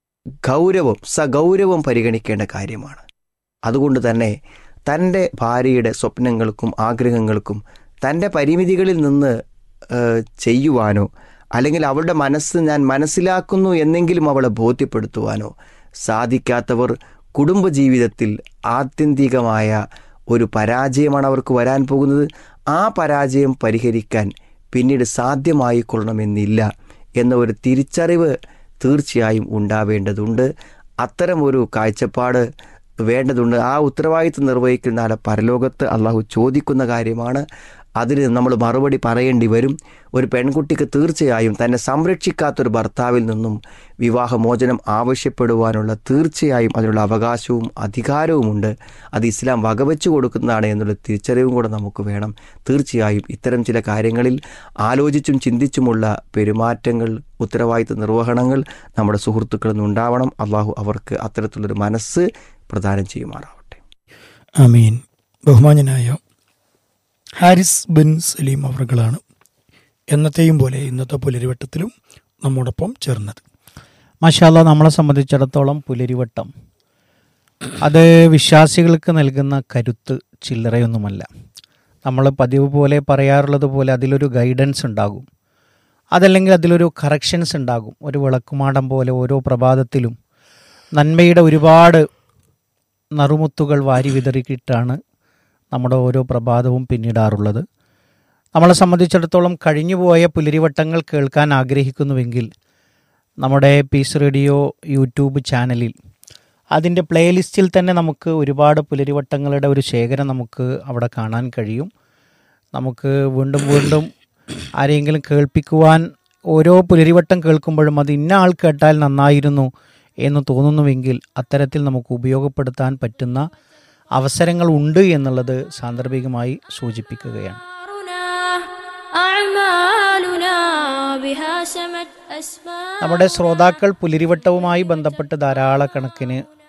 ഗൗരവം സഗൗരവം പരിഗണിക്കേണ്ട കാര്യമാണ്. അതുകൊണ്ട് തന്നെ തൻ്റെ ഭാര്യയുടെ സ്വപ്നങ്ങൾക്കും ആഗ്രഹങ്ങൾക്കും തൻ്റെ പരിമിതികളിൽ നിന്ന് ചെയ്യുവാനോ അല്ലെങ്കിൽ അവളുടെ മനസ്സ് ഞാൻ മനസ്സിലാക്കുന്നു എന്നെങ്കിലും അവളെ ബോധ്യപ്പെടുത്തുവാനോ സാധിക്കാത്തവർ കുടുംബജീവിതത്തിൽ ആത്യന്തികമായ ഒരു പരാജയമാണ് അവർക്ക് വരാൻ പോകുന്നത്. ആ പരാജയം പരിഹരിക്കാൻ പിന്നീട് സാധ്യമായിക്കൊള്ളണമെന്നില്ല എന്ന ഒരു തിരിച്ചറിവ് തീർച്ചയായും ഉണ്ടാവേണ്ടതുണ്ട്. അത്തരം ഒരു കാഴ്ചപ്പാട് വേണ്ടതുണ്ട്. ആ ഉത്തരവാദിത്വം നിർവഹിക്കുന്ന ആളെ പരലോകത്ത് അള്ളാഹു ചോദിക്കുന്ന കാര്യമാണ്. അതിന് നമ്മൾ മറുപടി പറയേണ്ടി വരും. ഒരു പെൺകുട്ടിക്ക് തീർച്ചയായും തന്നെ സംരക്ഷിക്കാത്തൊരു ഭർത്താവിൽ നിന്നും വിവാഹമോചനം ആവശ്യപ്പെടുവാനുള്ള തീർച്ചയായും അതിനുള്ള അവകാശവും അധികാരവുമുണ്ട്. അത് ഇസ്ലാം വകവെച്ചു കൊടുക്കുന്നതാണ് എന്നുള്ള തിരിച്ചറിവും കൂടെ നമുക്ക് വേണം. തീർച്ചയായും ഇത്തരം ചില കാര്യങ്ങളിൽ ആലോചിച്ചും ചിന്തിച്ചുമുള്ള പെരുമാറ്റങ്ങൾ, ഉത്തരവാദിത്വ നിർവഹണങ്ങൾ നമ്മുടെ സുഹൃത്തുക്കളിൽ നിന്നുണ്ടാവണം. അള്ളാഹു അവർക്ക് അത്തരത്തിലുള്ളൊരു മനസ്സ് പ്രദാനം ചെയ്യുമാറാവട്ടെ. ആമീൻ. ബഹുമാന്യനായ ഹാരിസ് ബിൻ സലീം അവറുകളാണ് എന്നത്തെയും പോലെ ഇന്നത്തെ പുലരിവട്ടത്തിലും നമ്മോടൊപ്പം ചേർന്നത്. മാഷാ അല്ലാഹ്, നമ്മളെ സംബന്ധിച്ചിടത്തോളം പുലരിവട്ടം അത് വിശ്വാസികൾക്ക് നൽകുന്ന കരുത്ത് ചില്ലറയൊന്നുമല്ല. നമ്മൾ പതിവ് പോലെ പറയാറുള്ളത് പോലെ അതിലൊരു ഗൈഡൻസ് ഉണ്ടാകും, അതല്ലെങ്കിൽ അതിലൊരു കറക്ഷൻസ് ഉണ്ടാകും. ഒരു വിളക്കുമാടം പോലെ ഓരോ പ്രഭാതത്തിലും നന്മയുടെ ഒരുപാട് നറുമുത്തുകൾ വാരി വിതറിയിട്ടാണ് നമ്മുടെ ഓരോ പ്രഭാതവും പിന്നിടാറുള്ളത്. നമ്മളെ സംബന്ധിച്ചിടത്തോളം കഴിഞ്ഞുപോയ പുലരിവട്ടങ്ങൾ കേൾക്കാൻ ആഗ്രഹിക്കുന്നുവെങ്കിൽ നമ്മുടെ പീസ് റേഡിയോ യൂട്യൂബ് ചാനലിൽ അതിൻ്റെ പ്ലേലിസ്റ്റിൽ തന്നെ നമുക്ക് ഒരുപാട് പുലരിവട്ടങ്ങളുടെ ഒരു ശേഖരം നമുക്ക് അവിടെ കാണാൻ കഴിയും. നമുക്ക് വീണ്ടും വീണ്ടും ആരെങ്കിലും കേൾപ്പിക്കുവാൻ ഓരോ പുലരിവട്ടം കേൾക്കുമ്പോഴും അത് ഇന്ന ആൾ കേട്ടാൽ നന്നായിരുന്നു എന്ന് തോന്നുന്നുവെങ്കിൽ അത്തരത്തിൽ നമുക്ക് ഉപയോഗപ്പെടുത്താൻ പറ്റുന്ന അവസരങ്ങൾ ഉണ്ട് എന്നുള്ളത് സാന്ദർഭികമായി സൂചിപ്പിക്കുകയാണ്. നമ്മുടെ ശ്രോതാക്കൾ പുലരിവട്ടവുമായി ബന്ധപ്പെട്ട് ധാരാളക്കണക്കിന്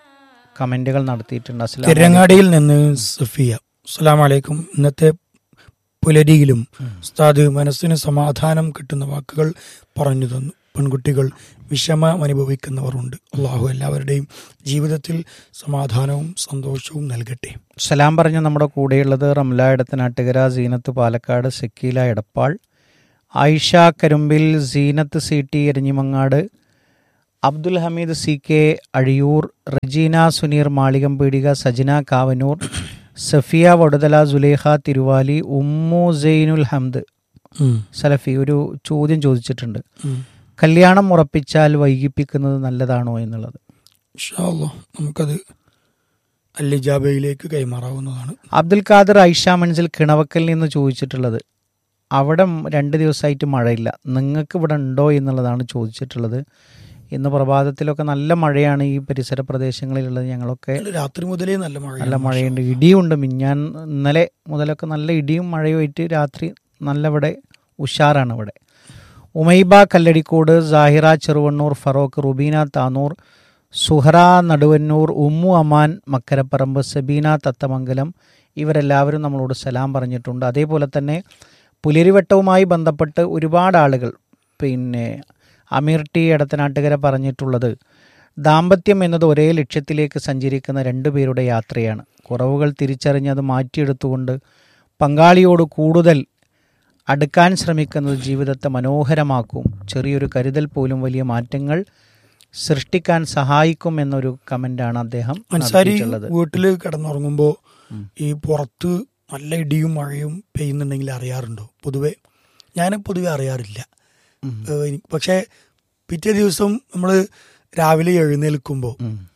കമന്റുകൾ നടത്തിയിട്ടുണ്ട്. അസ്സലാമു തിരങ്ങാടിയിൽ നിന്ന് സഫിയ, അസ്സലാമു അലൈക്കും. ഇന്നത്തെ പുലരിയിലും ഉസ്താദ് മനസ്സിന് സമാധാനം കിട്ടുന്ന വാക്കുകൾ പറഞ്ഞു തന്നു. പെൺകുട്ടികൾ വിഷമം അനുഭവിക്കുന്നവരുണ്ട്. അള്ളാഹു എല്ലാവരുടെയും ജീവിതത്തിൽ സമാധാനവും സന്തോഷവും നൽകട്ടെ. സലാം പറഞ്ഞ നമ്മുടെ കൂടെയുള്ളത് Ramla Edathanattukara, Zeenath Palakkad, സക്കീല Edappal, Ayisha Karumbil, Zeenath C T Eranhimangad, Abdul Hameed C K Azhiyur, Regina Suneer Malikampeedika, Sajina Kavanur, Safiya Vaduthala, Sulekha Thiruvali, Umm Zainul ഹംദ് സലഫി ഒരു ചോദ്യം ചോദിച്ചിട്ടുണ്ട്. കല്യാണം ഉറപ്പിച്ചാൽ വൈകിപ്പിക്കുന്നത് നല്ലതാണോ എന്നുള്ളത്. ഇൻഷാ അല്ലാഹ് നമുക്കത് അല്ലിജാബയിലേക്ക് കൈമാറാവുന്നതാണ്. അബ്ദുൽ ഖാദർ ഐഷ മൻസിൽ കിണവക്കലിൽ നിന്ന് ചോദിച്ചിട്ടുള്ളത്, അവിടെ രണ്ട് ദിവസമായിട്ട് മഴയില്ല, നിങ്ങൾക്ക് ഇവിടെ ഉണ്ടോ എന്നുള്ളതാണ് ചോദിച്ചിട്ടുള്ളത്. ഇന്ന് പ്രഭാതത്തിലൊക്കെ നല്ല മഴയാണ് ഈ പരിസര പ്രദേശങ്ങളിലുള്ളത്. ഞങ്ങളൊക്കെ രാത്രി മുതലേ നല്ല മഴ നല്ല മഴയുണ്ട്, ഇടിയുണ്ട്. മിഞ്ഞാൻ ഇന്നലെ മുതലൊക്കെ നല്ല ഇടിയും മഴയുമായിട്ട് രാത്രി നല്ല ഇവിടെ ഉഷാറാണ്. ഇവിടെ ഉമൈബ കല്ലടിക്കോട്, സാഹിറ ചെറുവണ്ണൂർ, ഫറോക്ക്, റുബീന താനൂർ, സുഹറ നടുവന്നൂർ, ഉമ്മു അമാൻ മക്കരപ്പറമ്പ്, സബീന തത്തമംഗലം, ഇവരെല്ലാവരും നമ്മളോട് സലാം പറഞ്ഞിട്ടുണ്ട്. അതേപോലെ തന്നെ പുലരിവട്ടവുമായി ബന്ധപ്പെട്ട് ഒരുപാട് ആളുകൾ, പിന്നെ അമീർ ടി എടത്തനാട്ടുകര പറഞ്ഞിട്ടുള്ളത്, ദാമ്പത്യം എന്നത് ഒരേ ലക്ഷ്യത്തിലേക്ക് സഞ്ചരിക്കുന്ന രണ്ടു പേരുടെ യാത്രയാണ്. കുറവുകൾ തിരിച്ചറിഞ്ഞ് അത് മാറ്റിയെടുത്തുകൊണ്ട് പങ്കാളിയോട് കൂടുതൽ അടുക്കാൻ ശ്രമിക്കുന്നത് ജീവിതത്തെ മനോഹരമാക്കും. ചെറിയൊരു കരുതൽ പോലും വലിയ മാറ്റങ്ങൾ സൃഷ്ടിക്കാൻ സഹായിക്കും എന്നൊരു കമന്റാണ് അദ്ദേഹം മനസ്സിലായിട്ടുള്ളത്. വീട്ടിൽ കിടന്നുറങ്ങുമ്പോൾ ഈ പുറത്ത് നല്ല ഇടിയും മഴയും പെയ്യുന്നുണ്ടെങ്കിൽ അറിയാറുണ്ടോ? പൊതുവെ ഞാൻ പൊതുവെ അറിയാറില്ല. പക്ഷെ പിറ്റേ ദിവസം നമ്മൾ രാവിലെ എഴുന്നേൽക്കുമ്പോൾ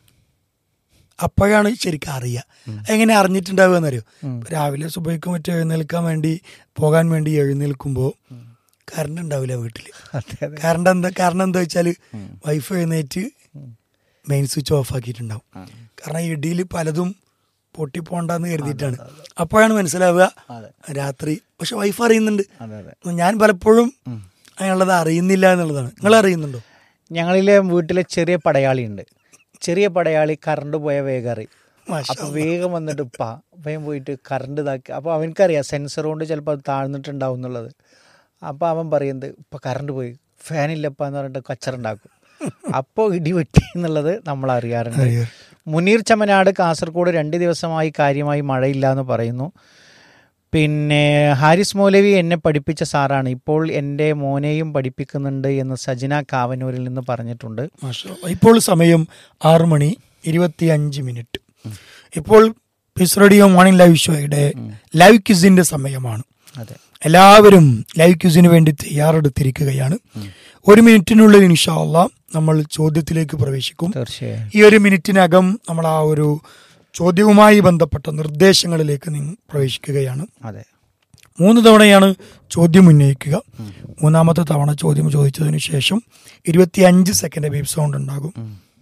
അപ്പോഴാണ് ശരിക്കും അറിയുക. എങ്ങനെ അറിഞ്ഞിട്ടുണ്ടാവുക എന്നറിയോ? രാവിലെ സുബഹിക്ക് മറ്റും എഴുന്നേൽക്കാൻ വേണ്ടി പോകാൻ വേണ്ടി എഴുന്നേൽക്കുമ്പോൾ കറണ്ട് ഉണ്ടാവില്ല വീട്ടില്. കറണ്ട് എന്താ കാരണം എന്താ വെച്ചാല് വൈഫ് എഴുന്നേറ്റ് മെയിൻ സ്വിച്ച് ഓഫ് ആക്കിയിട്ടുണ്ടാവും. കാരണം ഇടിയിൽ പലതും പൊട്ടിപ്പോണ്ടെന്ന് കരുതിയിട്ടാണ്. അപ്പോഴാണ് മനസ്സിലാവുക രാത്രി. പക്ഷെ വൈഫ് അറിയുന്നുണ്ട്. ഞാൻ പലപ്പോഴും അങ്ങനെയുള്ളത് അറിയുന്നില്ല എന്നുള്ളതാണ്. നിങ്ങൾ അറിയുന്നുണ്ടോ? ഞങ്ങളിലെ വീട്ടിലെ ചെറിയ പടയാളി ഉണ്ട്. ചെറിയ പടയാളി കറണ്ട് പോയ വേഗം അറിയും. അപ്പൊ വേഗം വന്നിട്ട് ഇപ്പാ വേഗം പോയിട്ട് കറണ്ട് ഇതാക്കി. അപ്പോൾ അവനക്കറിയാം സെൻസർ കൊണ്ട് ചിലപ്പോൾ അത് താഴ്ന്നിട്ടുണ്ടാവും എന്നുള്ളത്. അപ്പോൾ അവൻ പറയുന്നത് ഇപ്പം കറണ്ട് പോയി, ഫാനില്ലപ്പ എന്ന് പറഞ്ഞിട്ട് കച്ചറുണ്ടാക്കും. അപ്പോൾ ഇടി വെട്ടി എന്നുള്ളത് നമ്മൾ അറിയാറുണ്ട്. മുനീർ ചമനാട് കാസർഗോഡ്, രണ്ട് ദിവസമായി കാര്യമായി മഴയില്ല എന്ന് പറയുന്നു. പിന്നെ ഹാരിസ് മൗലവി എന്നെ പഠിപ്പിച്ച സാറാണ്, ഇപ്പോൾ എൻ്റെ മോനെയും പഠിപ്പിക്കുന്നുണ്ട് എന്ന് സജിന കാവനൂരിൽ നിന്ന് പറഞ്ഞിട്ടുണ്ട്. ഇപ്പോൾ സമയം ആറു മണി ഇരുപത്തി അഞ്ച് മിനിറ്റ്. ഇപ്പോൾ പീസ് റേഡിയോ മോർണിംഗ് ലൈവ് ഷോയുടെ ലൈവ് ക്വിസിന്റെ സമയമാണ്. അതെ, എല്ലാവരും ലൈവ് ക്വിസിന് വേണ്ടി തയ്യാറെടുത്തിരിക്കുകയാണ്. ഒരു മിനിറ്റിനുള്ളിൽ ഇൻഷാ അല്ലാഹ് നമ്മൾ ചോദ്യത്തിലേക്ക് പ്രവേശിക്കും. തീർച്ചയായും ഈ ഒരു മിനിറ്റിനകം നമ്മൾ ആ ഒരു ചോദ്യവുമായി ബന്ധപ്പെട്ട നിർദ്ദേശങ്ങളിലേക്ക് നിങ്ങൾ പ്രവേശിക്കുകയാണ്. അതെ, മൂന്ന് തവണയാണ് ചോദ്യം ഉന്നയിക്കുക. മൂന്നാമത്തെ തവണ ചോദ്യം ചോദിച്ചതിന് ശേഷം ഇരുപത്തിയഞ്ച് സെക്കൻഡ് ബീപ് സൗണ്ട് ഉണ്ടാകും.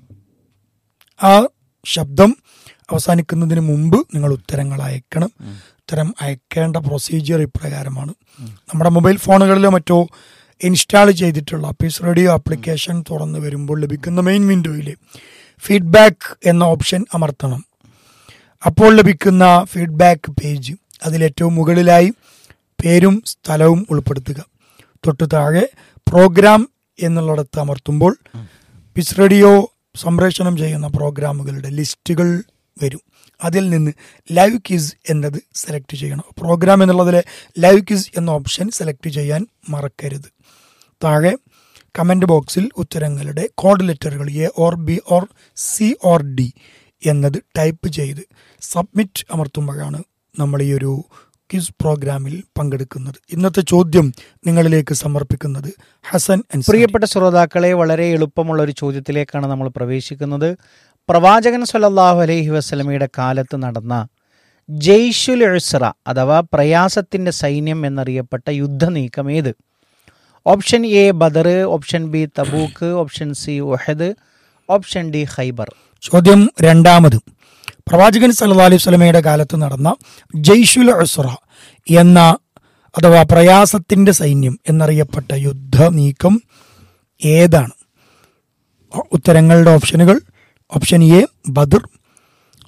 ആ ശബ്ദം അവസാനിക്കുന്നതിന് മുമ്പ് നിങ്ങൾ ഉത്തരങ്ങൾ അയക്കണം. ഉത്തരം അയക്കേണ്ട പ്രൊസീജിയർ ഇപ്രകാരമാണ്. നമ്മുടെ മൊബൈൽ ഫോണുകളിലോ മറ്റോ ഇൻസ്റ്റാൾ ചെയ്തിട്ടുള്ള പീസ് റേഡിയോ ആപ്ലിക്കേഷൻ തുറന്നു വരുമ്പോൾ ലഭിക്കുന്ന മെയിൻ വിൻഡോയിൽ ഫീഡ്ബാക്ക് എന്ന ഓപ്ഷൻ അമർത്തണം. അപ്പോൾ ലഭിക്കുന്ന ഫീഡ്ബാക്ക് പേജ്, അതിലേറ്റവും മുകളിലായി പേരും സ്ഥലവും ഉൾപ്പെടുത്തുക. തൊട്ടു താഴെ പ്രോഗ്രാം എന്നുള്ളിടത്ത് അമർത്തുമ്പോൾ പീസ് റേഡിയോ സംപ്രേഷണം ചെയ്യുന്ന പ്രോഗ്രാമുകളുടെ ലിസ്റ്റുകൾ വരും. അതിൽ നിന്ന് ലൈവ് ക്വിസ് എന്നത് സെലക്ട് ചെയ്യണം. പ്രോഗ്രാം എന്നുള്ളതിലെ ലൈവ് ക്വിസ് എന്ന ഓപ്ഷൻ സെലക്ട് ചെയ്യാൻ മറക്കരുത്. താഴെ കമൻറ്റ് ബോക്സിൽ ഉത്തരങ്ങളുടെ code ലെറ്ററുകൾ A or B or C or D എന്നത് ടൈപ്പ് ചെയ്ത് സബ്മിറ്റ് അമർത്തുമ്പോഴാണ് നമ്മൾ ഈ ഒരു ക്വിസ് പ്രോഗ്രാമിൽ പങ്കെടുക്കുന്നത്. ഇന്നത്തെ ചോദ്യം നിങ്ങളിലേക്ക് സമർപ്പിക്കുന്നത് ഹസൻ അൻസാരി. പ്രിയപ്പെട്ട ശ്രോതാക്കളെ, വളരെ എളുപ്പമുള്ള ഒരു ചോദ്യത്തിലേക്കാണ് നമ്മൾ പ്രവേശിക്കുന്നത്. പ്രവാചകൻ സ്വല്ലല്ലാഹു അലൈഹി വസല്ലമയുടെ കാലത്ത് നടന്ന ജയ്ഷുൽ ഉസ്ര അഥവാ പ്രയാസത്തിന്റെ സൈന്യം എന്നറിയപ്പെട്ട യുദ്ധനീക്കം ഏത്? Option A Badr, option B Tabuk, option C Uhud, option D Khyber. ചോദ്യം രണ്ടാമത്, പ്രവാചകൻ സല്ലല്ലാഹു അലൈഹി വസല്ലമയുടെ കാലത്ത് നടന്ന ജയ്ഷുൽ ഉസ്ര എന്ന അഥവാ പ്രയാസത്തിന്റെ സൈന്യം എന്നറിയപ്പെട്ട യുദ്ധ നീക്കം ഏതാണ്? ഉത്തരങ്ങളുടെ ഓപ്ഷനുകൾ: option A Badr,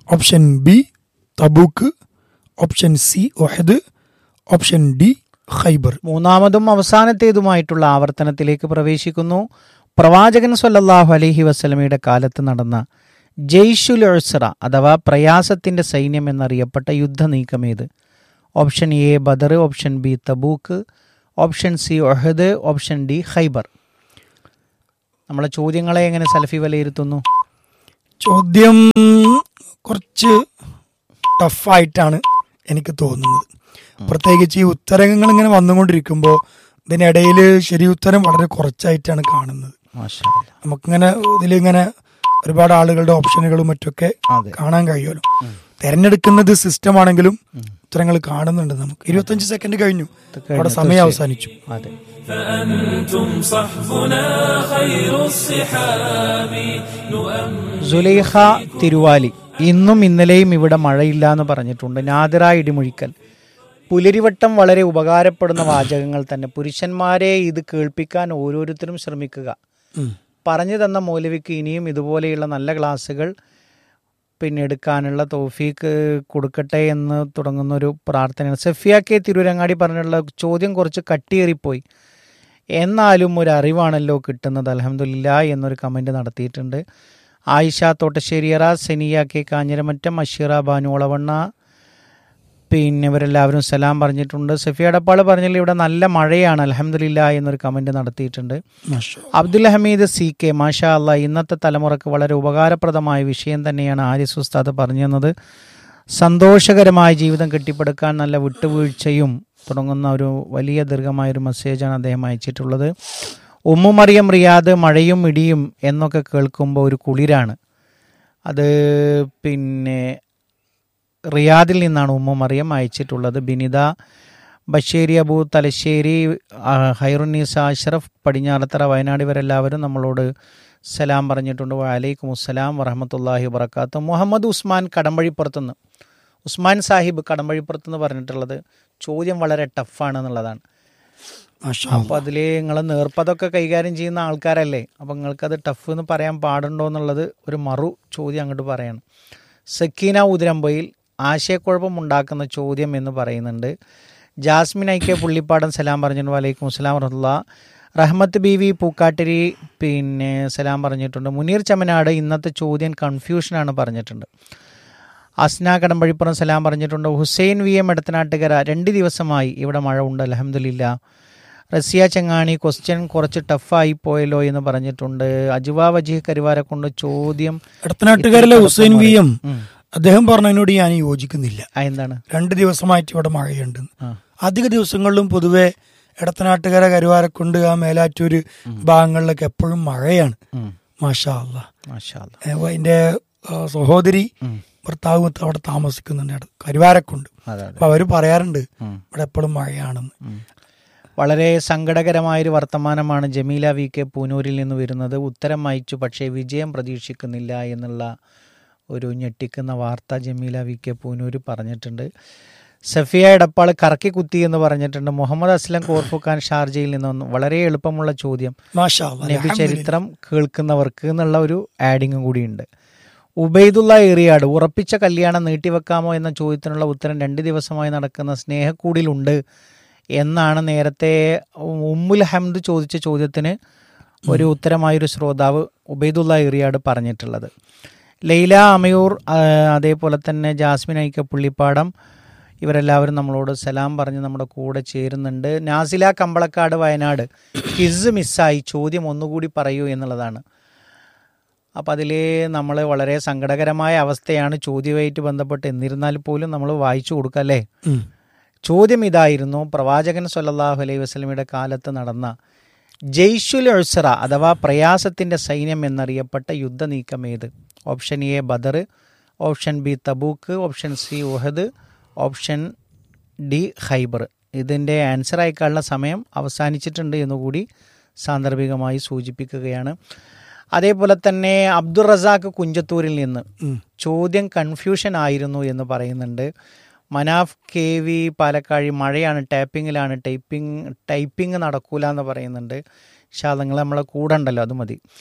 option B Tabuk, option C Uhud, option D Khyber. മൂന്നാമതും അവസാനത്തേതുമായിട്ടുള്ള ആവർത്തനത്തിലേക്ക് പ്രവേശിക്കുന്നു. പ്രവാചകൻ സ്വല്ലല്ലാഹു അലൈഹി വസല്ലമയുടെ കാലത്ത് നടന്ന ജയ്ഷുൽ ഉസ്ര അഥവാ പ്രയാസത്തിന്റെ സൈന്യം എന്നറിയപ്പെട്ട യുദ്ധനീക്കമേത്? Option A Badr, option B Tabuk, option C Uhud, option D Khyber. നമ്മളെ ചോദ്യങ്ങളെ എങ്ങനെ സലഫി വിലയിരുത്തുന്നു? ചോദ്യം കുറച്ച് ടഫായിട്ടാണ് എനിക്ക് തോന്നുന്നത്. പ്രത്യേകിച്ച് ഈ ഉത്തരങ്ങൾ ഇങ്ങനെ വന്നുകൊണ്ടിരിക്കുമ്പോൾ ഇതിനിടയിൽ ശരി ഉത്തരം വളരെ കുറച്ചായിട്ടാണ് കാണുന്നത്. മാഷാ നമുക്കിങ്ങനെ ഇതിലിങ്ങനെ ഒരുപാട് ആളുകളുടെ ഓപ്ഷനുകളും മറ്റൊക്കെ കാണാൻ കഴിയുമല്ലോ. തെരഞ്ഞെടുക്കുന്നത് സിസ്റ്റം ആണെങ്കിലും ഉത്തരങ്ങൾ കാണുന്നുണ്ട്. നമുക്ക് ഇരുപത്തഞ്ച് സെക്കൻഡ് കഴിഞ്ഞു, അവിടെ സമയം അവസാനിച്ചു. അതെ. സുലൈഖ തിരുവാലി, ഇന്നും ഇന്നലെയും ഇവിടെ മഴയില്ല എന്ന് പറഞ്ഞിട്ടുണ്ട്. നാദിറ ഇടിമുഴിക്കൽ, പുലരിവട്ടം വളരെ ഉപകാരപ്പെടുന്ന വാചകങ്ങൾ തന്നെ. പുരുഷന്മാരെ ഇത് കേൾപ്പിക്കാൻ ഓരോരുത്തരും ശ്രമിക്കുക. പറഞ്ഞു തന്ന മൗലവിക്ക് ഇനിയും ഇതുപോലെയുള്ള നല്ല ക്ലാസ്സുകൾ പിന്നെ എടുക്കാനുള്ള തൗഫീക്ക് കൊടുക്കട്ടെ എന്ന് തുടങ്ങുന്നൊരു പ്രാർത്ഥനയാണ്. സഫിയ കെ തിരൂരങ്ങാടി പറഞ്ഞുള്ള ചോദ്യം കുറച്ച് കട്ടിയേറിപ്പോയി, എന്നാലും ഒരു അറിവാണല്ലോ കിട്ടുന്നത്, അൽഹംദുലില്ലാഹ് എന്നൊരു കമൻറ്റ് നടത്തിയിട്ടുണ്ട്. ആയിഷ തോട്ടശ്ശേരിയറ, സെനിയ കെ കാഞ്ഞിരമറ്റം, അഷീറ ബാനു ഒളവണ്ണ, പിന്നെ ഇവരെല്ലാവരും സലാം പറഞ്ഞിട്ടുണ്ട്. സഫിയ ഡപ്പാൾ പറഞ്ഞില്ല ഇവിടെ നല്ല മഴയാണ് അൽഹംദുലില്ലാഹ് എന്നൊരു കമൻറ്റ് നടത്തിയിട്ടുണ്ട്. അബ്ദുൽ ഹമീദ് സി കെ, മാഷാ അല്ലാ, ഇന്നത്തെ തലമുറക്ക് വളരെ ഉപകാരപ്രദമായ വിഷയം തന്നെയാണ് ആരിസ് ഉസ്താദ് പറഞ്ഞു തന്നത്. സന്തോഷകരമായ ജീവിതം കെട്ടിപ്പടുക്കാൻ നല്ല വിട്ടുവീഴ്ചയും തുടങ്ങുന്ന ഒരു വലിയ ദീർഘമായൊരു മെസ്സേജാണ് അദ്ദേഹം അയച്ചിട്ടുള്ളത്. ഉമ്മു മറിയം റിയാദ്, മഴയും ഇടിയും എന്നൊക്കെ കേൾക്കുമ്പോൾ ഒരു കുളിരാണ്. അത് പിന്നെ റിയാദിൽ നിന്നാണ് ഉമ്മു മറിയം അയച്ചിട്ടുള്ളത്. ബിനിത ബഷേരി അബു തലശ്ശേരി, ഹൈറുന്നീസ അഷ്റഫ് പടിഞ്ഞാറത്തറ വയനാട് ഇവരെല്ലാവരും നമ്മളോട് സലാം പറഞ്ഞിട്ടുണ്ട്. വഅലൈക്കും അസ്സലാം വറഹ്മത്തുള്ളാഹി വബറകാതുഹു. മുഹമ്മദ് ഉസ്മാൻ കടമ്പഴിപ്പുറത്തുനിന്ന്, ഉസ്മാൻ സാഹിബ് കടമ്പഴിപ്പുറത്തുനിന്ന് പറഞ്ഞിട്ടുള്ളത് ചോദ്യം വളരെ ടഫാണ് എന്നുള്ളതാണ്. അപ്പോൾ അതിൽ നിങ്ങൾ നേർപ്പതൊക്കെ കൈകാര്യം ചെയ്യുന്ന ആൾക്കാരല്ലേ, അപ്പോൾ നിങ്ങൾക്കത് ടഫ് എന്ന് പറയാൻ പാടുണ്ടോ എന്നുള്ളത് ഒരു മറു ചോദ്യം അങ്ങോട്ട് പറയണം. സക്കീന ഉതിരമ്പയിൽ ആശയക്കുഴപ്പം ഉണ്ടാക്കുന്ന ചോദ്യം എന്ന് പറയുന്നുണ്ട്. ജാസ്മിൻ ഐക്കെ പുള്ളിപ്പാടൻ സലാം പറഞ്ഞിട്ടുണ്ട്. വലൈക്കും അസ്സലാം വറഹ്മത്തുള്ളാഹി. റഹ്മത്ത് ബി വി പൂക്കാട്ടിരി പിന്നെ സലാം പറഞ്ഞിട്ടുണ്ട്. മുനീർ ചമനാട് ഇന്നത്തെ ചോദ്യം കൺഫ്യൂഷനാണ് പറഞ്ഞിട്ടുണ്ട്. അസ്ന കടമ്പഴിപ്പുറം സലാം പറഞ്ഞിട്ടുണ്ട്. ഹുസൈൻ വി എം എടത്തനാട്ടുകര, രണ്ട് ദിവസമായി ഇവിടെ മഴ ഉണ്ട് അൽഹംദുലില്ലാഹ്. റസിയ ചെങ്ങാണി, ക്വസ്റ്റ്യൻ കുറച്ച് ടഫായി പോയല്ലോ എന്ന് പറഞ്ഞിട്ടുണ്ട്. അജുവ വജീഹ് കരുവാരക്കൊണ്ട് ചോദ്യം എടത്തനാട്ടുകാരിലെ ഹുസൈൻ വി എം അദ്ദേഹം പറഞ്ഞതിനോട് ഞാൻ യോജിക്കുന്നില്ല. എന്താണ്? രണ്ട് ദിവസമായിട്ട് ഇവിടെ മഴയുണ്ട്. അധിക ദിവസങ്ങളിലും പൊതുവെ എടത്തനാട്ടുകര കരുവാരക്കുണ്ട് ആ മേലാറ്റൂര് ഭാഗങ്ങളിലൊക്കെ എപ്പോഴും മഴയാണ്. മാഷാ അല്ലാ. എന്റെ സഹോദരി ഭർത്താവ് അവിടെ താമസിക്കുന്നുണ്ട് കരുവാരക്കുണ്ട്. അപ്പൊ അവര് പറയാറുണ്ട് ഇവിടെ എപ്പോഴും മഴയാണെന്ന്. വളരെ സങ്കടകരമായൊരു വർത്തമാനമാണ് ജമീല വി കെ പൂനൂരിൽ നിന്ന് വരുന്നത്. ഉത്തരം അയച്ചു, പക്ഷേ വിജയം പ്രതീക്ഷിക്കുന്നില്ല എന്നുള്ള ഒരു ഞെട്ടിക്കുന്ന വാർത്ത ജമീല വി കെ പൂനൂർ പറഞ്ഞിട്ടുണ്ട്. സഫിയ എടപ്പാൾ കറക്കി കുത്തി എന്ന് പറഞ്ഞിട്ടുണ്ട്. മുഹമ്മദ് അസ്ലം കോർഫുഖാൻ ഷാർജയിൽ നിന്ന് വളരെ എളുപ്പമുള്ള ചോദ്യം, നബി ചരിത്രം കേൾക്കുന്നവർക്ക് എന്നുള്ള ഒരു ആഡിങ്ങും കൂടിയുണ്ട്. ഉബൈദുള്ള ഏറിയാട്, ഉറപ്പിച്ച കല്യാണം നീട്ടിവെക്കാമോ എന്ന ചോദ്യത്തിനുള്ള ഉത്തരം രണ്ട് ദിവസമായി നടക്കുന്ന സ്നേഹക്കൂടിലുണ്ട് എന്നാണ് നേരത്തെ ഉമ്മുൽ ഹംദ് ചോദിച്ച ചോദ്യത്തിന് ഒരു ഉത്തരമായൊരു ശ്രോതാവ് ഉബൈദുള്ള ഏറിയാട് പറഞ്ഞിട്ടുള്ളത്. ലൈല അമയൂർ, അതേപോലെ തന്നെ ജാസ്മിൻ ഐക്ക പുള്ളിപ്പാടം ഇവരെല്ലാവരും നമ്മളോട് സലാം പറഞ്ഞ് നമ്മുടെ കൂടെ ചേരുന്നുണ്ട്. നാസില കമ്പളക്കാട് വയനാട്, കിസ് മിസ്സായി, ചോദ്യം ഒന്നുകൂടി പറയൂ എന്നുള്ളതാണ്. അപ്പം അതിൽ നമ്മൾ വളരെ സങ്കടകരമായ അവസ്ഥയാണ് ചോദ്യവുമായിട്ട് ബന്ധപ്പെട്ട്. എന്നിരുന്നാൽ പോലും നമ്മൾ വായിച്ചു കൊടുക്കല്ലേ. ചോദ്യം ഇതായിരുന്നു, പ്രവാചകൻ സ്വല്ലല്ലാഹു അലൈഹി വസല്ലമയുടെ കാലത്ത് നടന്ന ജയ്ഷുൽ ഉസ്ര അഥവാ പ്രയാസത്തിൻ്റെ സൈന്യം എന്നറിയപ്പെട്ട യുദ്ധനീക്കം ഏത്? Option A Badr, option B Tabuk, option C Uhud, option D Khyber. ഇതിൻ്റെ ആൻസർ അയക്കാനുള്ള സമയം അവസാനിച്ചിട്ടുണ്ട് എന്നുകൂടി സാന്ദർഭികമായി സൂചിപ്പിക്കുകയാണ്. അതേപോലെ തന്നെ അബ്ദുൾ റസാഖ് കുഞ്ചത്തൂരിൽ നിന്ന് ചോദ്യം കൺഫ്യൂഷൻ ആയിരുന്നു എന്ന് പറയുന്നുണ്ട്. മനാഫ് കെ വി പാലക്കാഴി, മഴയാണ്, ടാപ്പിങ്ങിലാണ്, ടൈപ്പിംഗ് ടൈപ്പിംഗ് നടക്കൂല എന്ന് പറയുന്നുണ്ട്. പക്ഷേ നിങ്ങൾ നമ്മളെ കൂടെ ഉണ്ടല്ലോ, അത് മതി.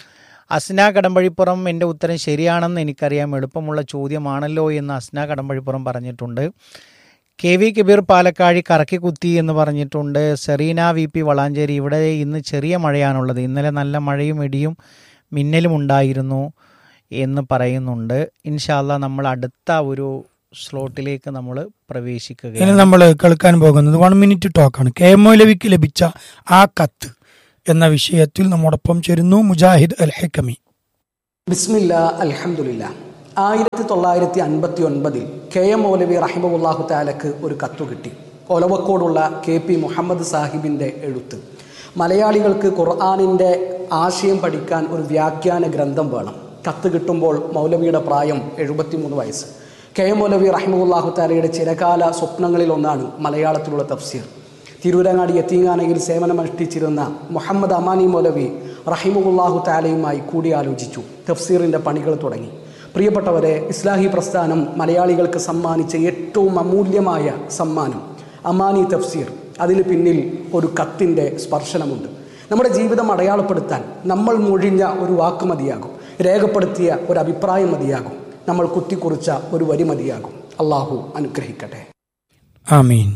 അസ്ന കടമ്പഴിപ്പുറം എൻ്റെ ഉത്തരം ശരിയാണെന്ന് എനിക്കറിയാം, എളുപ്പമുള്ള ചോദ്യമാണല്ലോ എന്ന് അസ്ന കടമ്പഴിപ്പുറം പറഞ്ഞിട്ടുണ്ട്. കെ വി കബീർ പാലക്കാഴി കറക്കി കുത്തി എന്ന് പറഞ്ഞിട്ടുണ്ട്. സെറീന വി പി വളാഞ്ചേരി ഇവിടെ ഇന്ന് ചെറിയ മഴയാണുള്ളത്, ഇന്നലെ നല്ല മഴയും ഇടിയും മിന്നലും ഉണ്ടായിരുന്നു എന്ന് പറയുന്നുണ്ട്. ഇൻഷാ അല്ലാഹ് നമ്മൾ അടുത്ത ഒരു സ്ലോട്ടിലേക്ക് നമ്മൾ പ്രവേശിക്കുകയാണ്. ഇനി നമ്മൾ കേൾക്കാൻ പോകുന്നത് വൺ മിനിറ്റ് ടോക്കാണ്. കെ എം മൗലവിക്ക് ലഭിച്ച ആ കത്ത് എന്ന വിഷയത്തിൽ നമ്മോടൊപ്പം ചേരുന്നു മുജാഹിദ് അൽ ഹക്കമി. ബിസ്മില്ലാ അൽഹംദുലില്ലാ. ആയിരത്തി തൊള്ളായിരത്തി അൻപത്തി ഒൻപതിൽ കെ എം മൗലവി റഹിമഹുല്ലാഹു തആലക്ക് ഒരു കത്തു കിട്ടി. ഒലവക്കോടുള്ള കെ പി മുഹമ്മദ് സാഹിബിൻ്റെ എഴുത്ത്. മലയാളികൾക്ക് ഖുർആനിൻ്റെ ആശയം പഠിക്കാൻ ഒരു വ്യാഖ്യാന ഗ്രന്ഥം വേണം. കത്ത് കിട്ടുമ്പോൾ മൗലവിയുടെ പ്രായം എഴുപത്തിമൂന്ന് വയസ്സ്. കെ എം മൗലവി റഹിമഹുല്ലാഹു തആലയുടെ ചിരകാല സ്വപ്നങ്ങളിലൊന്നാണ് മലയാളത്തിലുള്ള തഫ്സീർ. തിരൂരങ്ങാടി യത്തീംഖാനയിൽ സേവനമനുഷ്ഠിച്ചിരുന്ന മുഹമ്മദ് അമാനി മൗലവി റഹിമഹുല്ലാഹു തആലയുമായി കൂടിയാലോചിച്ചു. തഫ്സീറിൻ്റെ പണികൾ തുടങ്ങി. പ്രിയപ്പെട്ടവരെ, ഇസ്ലാഹി പ്രസ്ഥാനം മലയാളികൾക്ക് സമ്മാനിച്ച ഏറ്റവും അമൂല്യമായ സമ്മാനം അമാനി തഫ്സീർ. അതിന് പിന്നിൽ ഒരു കത്തിൻ്റെ സ്പർശനമുണ്ട്. നമ്മുടെ ജീവിതം അടയാളപ്പെടുത്താൻ നമ്മൾ മൊഴിഞ്ഞ ഒരു വാക്ക് മതിയാകും, രേഖപ്പെടുത്തിയ ഒരു അഭിപ്രായം മതിയാകും, നമ്മൾ കുത്തിക്കുറിച്ച ഒരു വരി മതിയാകും. അള്ളാഹു അനുഗ്രഹിക്കട്ടെ. ആമീൻ.